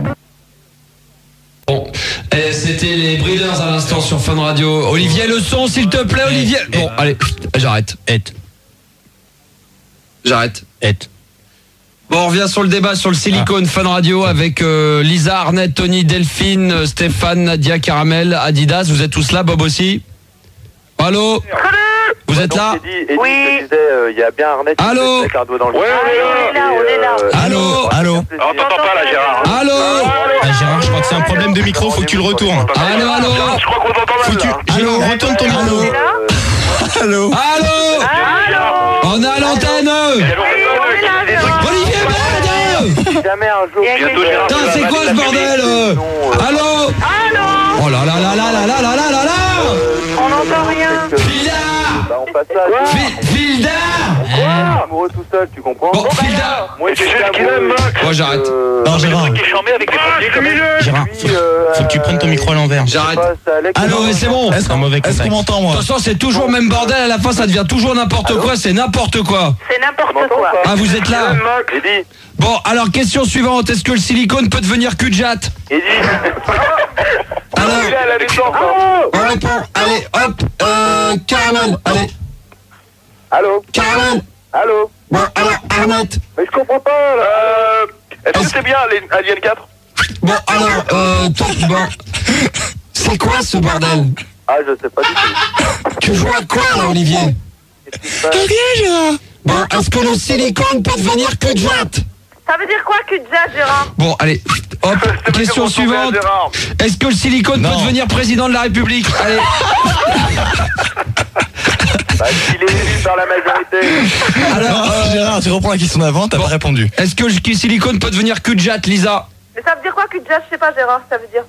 Bon, et c'était les Breeders à l'instant sur Fun Radio. Olivier, le son, s'il te plaît, Olivier. Bon, allez, j'arrête. Et, J'arrête. et. Bon, on revient sur le débat sur le silicone Fun Radio avec euh, Lisa, Arnett, Tony, Delphine, euh, Stéphane, Nadia, Caramel, Adidas. Vous êtes tous là, Bob aussi? Allô? Vous êtes là? Oui. Il y a bien Arnett. Allô? Avec un doigt dans le on est là, on est là. Allô? Allô? Alors, t'entends pas là, Gérard? hein Allô? Ah, Gérard, je crois que c'est un problème de micro, faut que tu le retournes. Allô, allô? Gérard, je crois qu'on t'entend Faut mal, que tu... là. Gérard, retourne ton micro. On est là? Allô? Allô? Allô? On est à l'antenne! Olivier Bad! Jamais un jour. Bientôt, Gérard. Putain, c'est quoi ce bordel? euh Allô? Allô? Oh là là là là là là là là là là! On n'entend rien. Fila! Bah, on passe ça. Fi- Filda Quoi amoureux tout seul, tu comprends? Bon, Filda Moi, c'est juste qu'il aime, Max. Moi, j'arrête. Non, Gérard. Qui est chambé avec des pompiers quand même. Gérard, faut, faut que tu prennes ton micro à l'envers. J'arrête. Ah non, mais c'est bon. Est-ce un mauvais est-ce qu'on contact. m'entend, De moi? toute façon, c'est toujours le même bordel. À la fin, ça devient toujours n'importe quoi. C'est n'importe quoi. C'est n'importe quoi. Ah, vous êtes là? J'ai dit. Bon, alors, question suivante. Est-ce que le silicone peut devenir cul de jatte? J'ai dit. Alors, Il est à la naissance. hein. on répond. Allez, hop. Euh, Caramel. Allez, Allô? Caramel. Allô? Bon, alors, Arnett. Mais je comprends pas, là. Euh, Est-ce que c'est bien Alien- Alien quatre? Bon, alors, euh, toi, bon. C'est quoi ce bordel? Ah, je sais pas du tout. Tu joues à quoi, là, Olivier? Rien, Gérard. Bon, est-ce que le silicone peut devenir cul de jatte? Ça veut dire quoi, cul de jatte, Gérard? Bon, allez, hop, question suivante. Est-ce que le silicone Non. peut devenir président de la République? Allez. Bah, s'il est élu par la majorité. Alors, Non, euh, Gérard, tu reprends la question d'avant, t'as pas répondu. est-ce que le silicone peut devenir cul de jatte, Lisa? Mais ça veut dire quoi, cul de jatte? Je sais pas, Gérard, ça veut dire.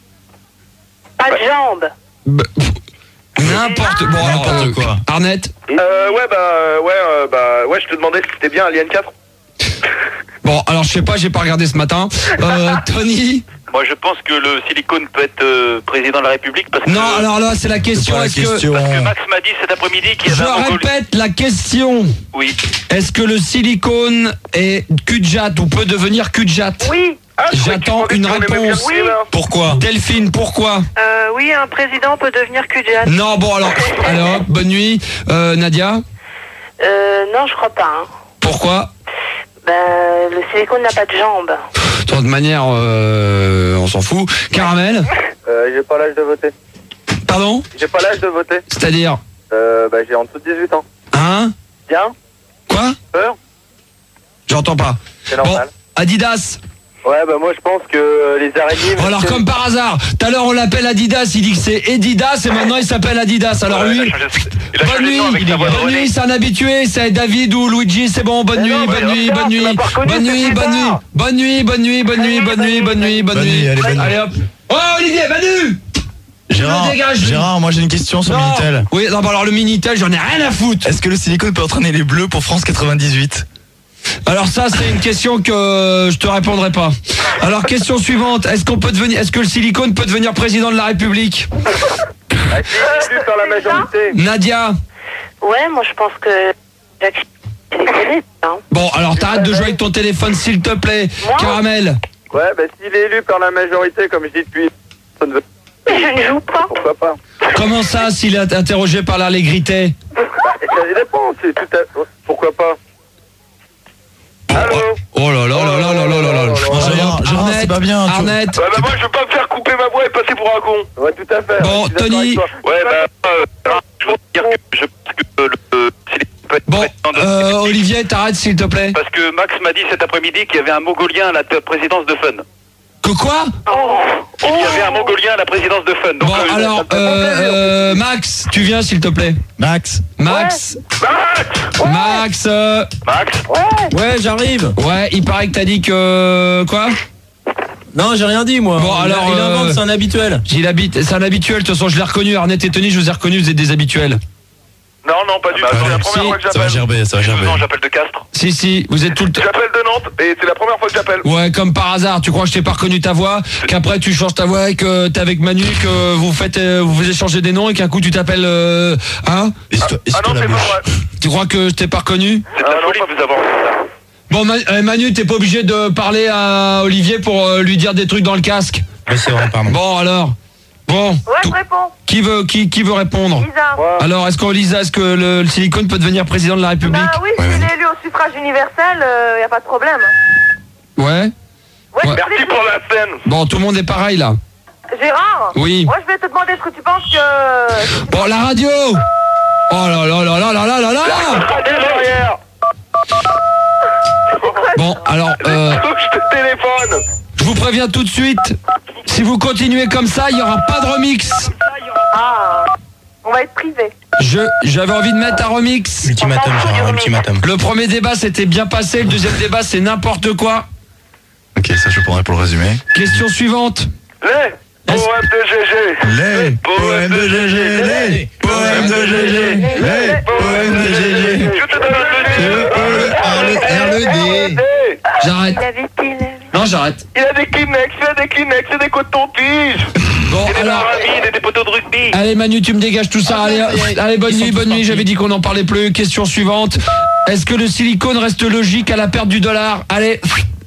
Pas de jambes. Bah, pff, N'importe bon, alors, N'importe euh, quoi. Arnett. Euh, ouais, bah, euh, ouais, euh, bah, ouais, je te demandais si c'était bien Alien quatre. Bon, alors je sais pas, j'ai pas regardé ce matin. Euh, Tony. Moi, je pense que le silicone peut être euh, président de la République parce que. Non, alors là, c'est la question. pas la Est-ce que question. Parce que Max m'a dit cet après-midi qu'il y je avait un Mongolien. répète la question? Oui. Est-ce que le silicone est cul de jatte ou peut devenir cul de jatte? Oui. Ah, je croyais que tu J'attends demandais une si on aimait bien réponse. le cinéma. Pourquoi? Delphine, pourquoi? Euh, oui, un président peut devenir cul de jatte. Non, bon alors, alors, bonne nuit. Euh, Nadia, Euh, non, je crois pas. Hein. pourquoi? Ben, le silicone n'a pas de jambes. De toute manière, euh, on s'en fout. Caramel, Euh, j'ai pas l'âge de voter. pardon? J'ai pas l'âge de voter. C'est-à-dire? Euh, bah, j'ai en dessous de dix-huit ans. Hein? Bien? Quoi? Peur? J'entends pas. C'est Bon, normal. Adidas. Ouais, bah, moi, je pense que euh, les araignées. Bon, alors, comme par hasard, tout à l'heure on l'appelle Adidas, il dit que c'est Edidas et maintenant il s'appelle Adidas. Alors Ouais, lui, il a changé- il a bonne changé de nuit, nom avec sa voix de bonne René. nuit, c'est un habitué, c'est David ou Luigi, c'est bon, bonne Mais nuit, non, mais bonne nuit, regarde, bonne tu nuit, l'as pas reconnu, bonne c'est nuit, bizarre. bonne nuit, bonne nuit, bonne nuit, bonne nuit, bonne nuit, bonne nuit, bonne nuit, Bonne nuit, allez, bonne nuit. hop. Oh Olivier, Manu! Gérard, me dégage, lui. Gérard, moi j'ai une question sur Non. Minitel. Oui, non, bah alors le Minitel, j'en ai rien à foutre. Est-ce que le silicone peut entraîner les Bleus pour France quatre-vingt-dix-huit? Alors ça, c'est une question que je te répondrai pas. Alors question suivante, est-ce qu'on peut devenir, est-ce que le silicone peut devenir président de la République? Ah, si, élu par la majorité. Nadia. Ouais, moi je pense que Jacques silicone, hein. Bon, alors t'arrêtes de jouer avec ton téléphone, s'il te plaît. Moi Caramel. Ouais, bah, s'il est élu par la majorité, comme je dis depuis. Ça ne veut... Mais je ne joue pas. Pourquoi pas? Comment ça, s'il est interrogé par l'allégrité? Bah, ça dépend, c'est tout à. Pourquoi pas? Allô? Oh là là là là là là là là. Non, Gérard, Gérard, c'est pas bien. tu- Arnett. Ouais, bah, moi, je veux pas me faire couper ma voix et passer pour un con. Ouais, tout à fait. Bon, je suis d'accord Tony. avec toi. Ouais, bah, euh, je veux dire que je pense que le, le silicone peut être Bon, président de la euh, République. Olivier, t'arrêtes s'il te plaît. Parce que Max m'a dit cet après-midi qu'il y avait un Mongolien à la t- présidence de Fun. Que quoi? Il y avait un Mongolien à la présidence de Fun. Donc, Bon, euh, alors, ça me fait euh, plaisir. euh, Max, tu viens s'il te plaît. Max. Max. Max Max. euh, Max Ouais, j'arrive. Ouais, il paraît que t'as dit que quoi? Non, j'ai rien dit moi. Bon, il, alors, il invente, euh, c'est un habituel. Il habite, c'est un habituel. De toute façon, je l'ai reconnu. Arnett et Tony, je vous ai reconnu. Vous êtes des habituels. Non, non, pas du Bah, tout. non, C'est la si, première fois que Ça va j'appelle. gerber, ça va gerber. Non, j'appelle de Castres. Si, si, vous êtes tout le temps. J'appelle de Nantes et c'est la première fois que j'appelle. Ouais, comme par hasard. Tu crois que je t'ai pas reconnu ta voix, qu'après tu changes ta voix et que t'es avec Manu, que vous faites, euh, vous vous échangez des noms et qu'un coup tu t'appelles, euh, hein? Essuie-toi Ah essuie-toi non, la c'est pas bouche. vrai. Tu crois que je t'ai pas reconnu? C'est de la Ah, non, folie pas- de vous avoir fait ça. Bon, Ma- euh, Manu, t'es pas obligé de parler à Olivier pour euh, lui dire des trucs dans le casque. Ouais, c'est vrai, pardon. Bon, alors. Bon. Ouais, tout- je réponds. Qui veut, qui, qui veut répondre? Lisa. Alors, est-ce qu'on Lisa, est-ce que le, le silicone peut devenir président de la République? Bah oui, Ouais, s'il Manu. est élu au suffrage universel, il y a pas de problème. Ouais. Ouais, Ouais. je Merci vais- pour la scène. Bon, tout le monde est pareil là. Gérard. Oui. Moi, je vais te demander ce que tu penses que. Bon, la radio. Oh là là là là là là là là. Allez, derrière. Bon, alors, euh, Je te téléphone. je vous préviens tout de suite. Si vous continuez comme ça, il y aura pas de remix. Ah. On va être privé. Je, j'avais envie de mettre un remix. Ultimatum, Gérard, ultimatum. Le premier débat s'était bien passé, le deuxième débat c'est n'importe quoi. Ok, ça je prendrai pour le résumé. Question suivante. Lé. Poème de G G. Les poèmes de G G. Les poèmes de G G. Les poèmes de G G. Je te donne le Le R, le D. J'arrête. Il avait pile. Non, j'arrête. Il a des Kleenex, il a des Kleenex, il a des cotons-tiges. Bon, Il a des alors. marabines et des poteaux de rugby. Allez Manu, tu me dégages tout ça. Allez, allez bonne nuit, bonne nuit. J'avais dit qu'on n'en parlait plus. Question suivante. Est-ce que le silicone reste logique à la perte du dollar? Allez.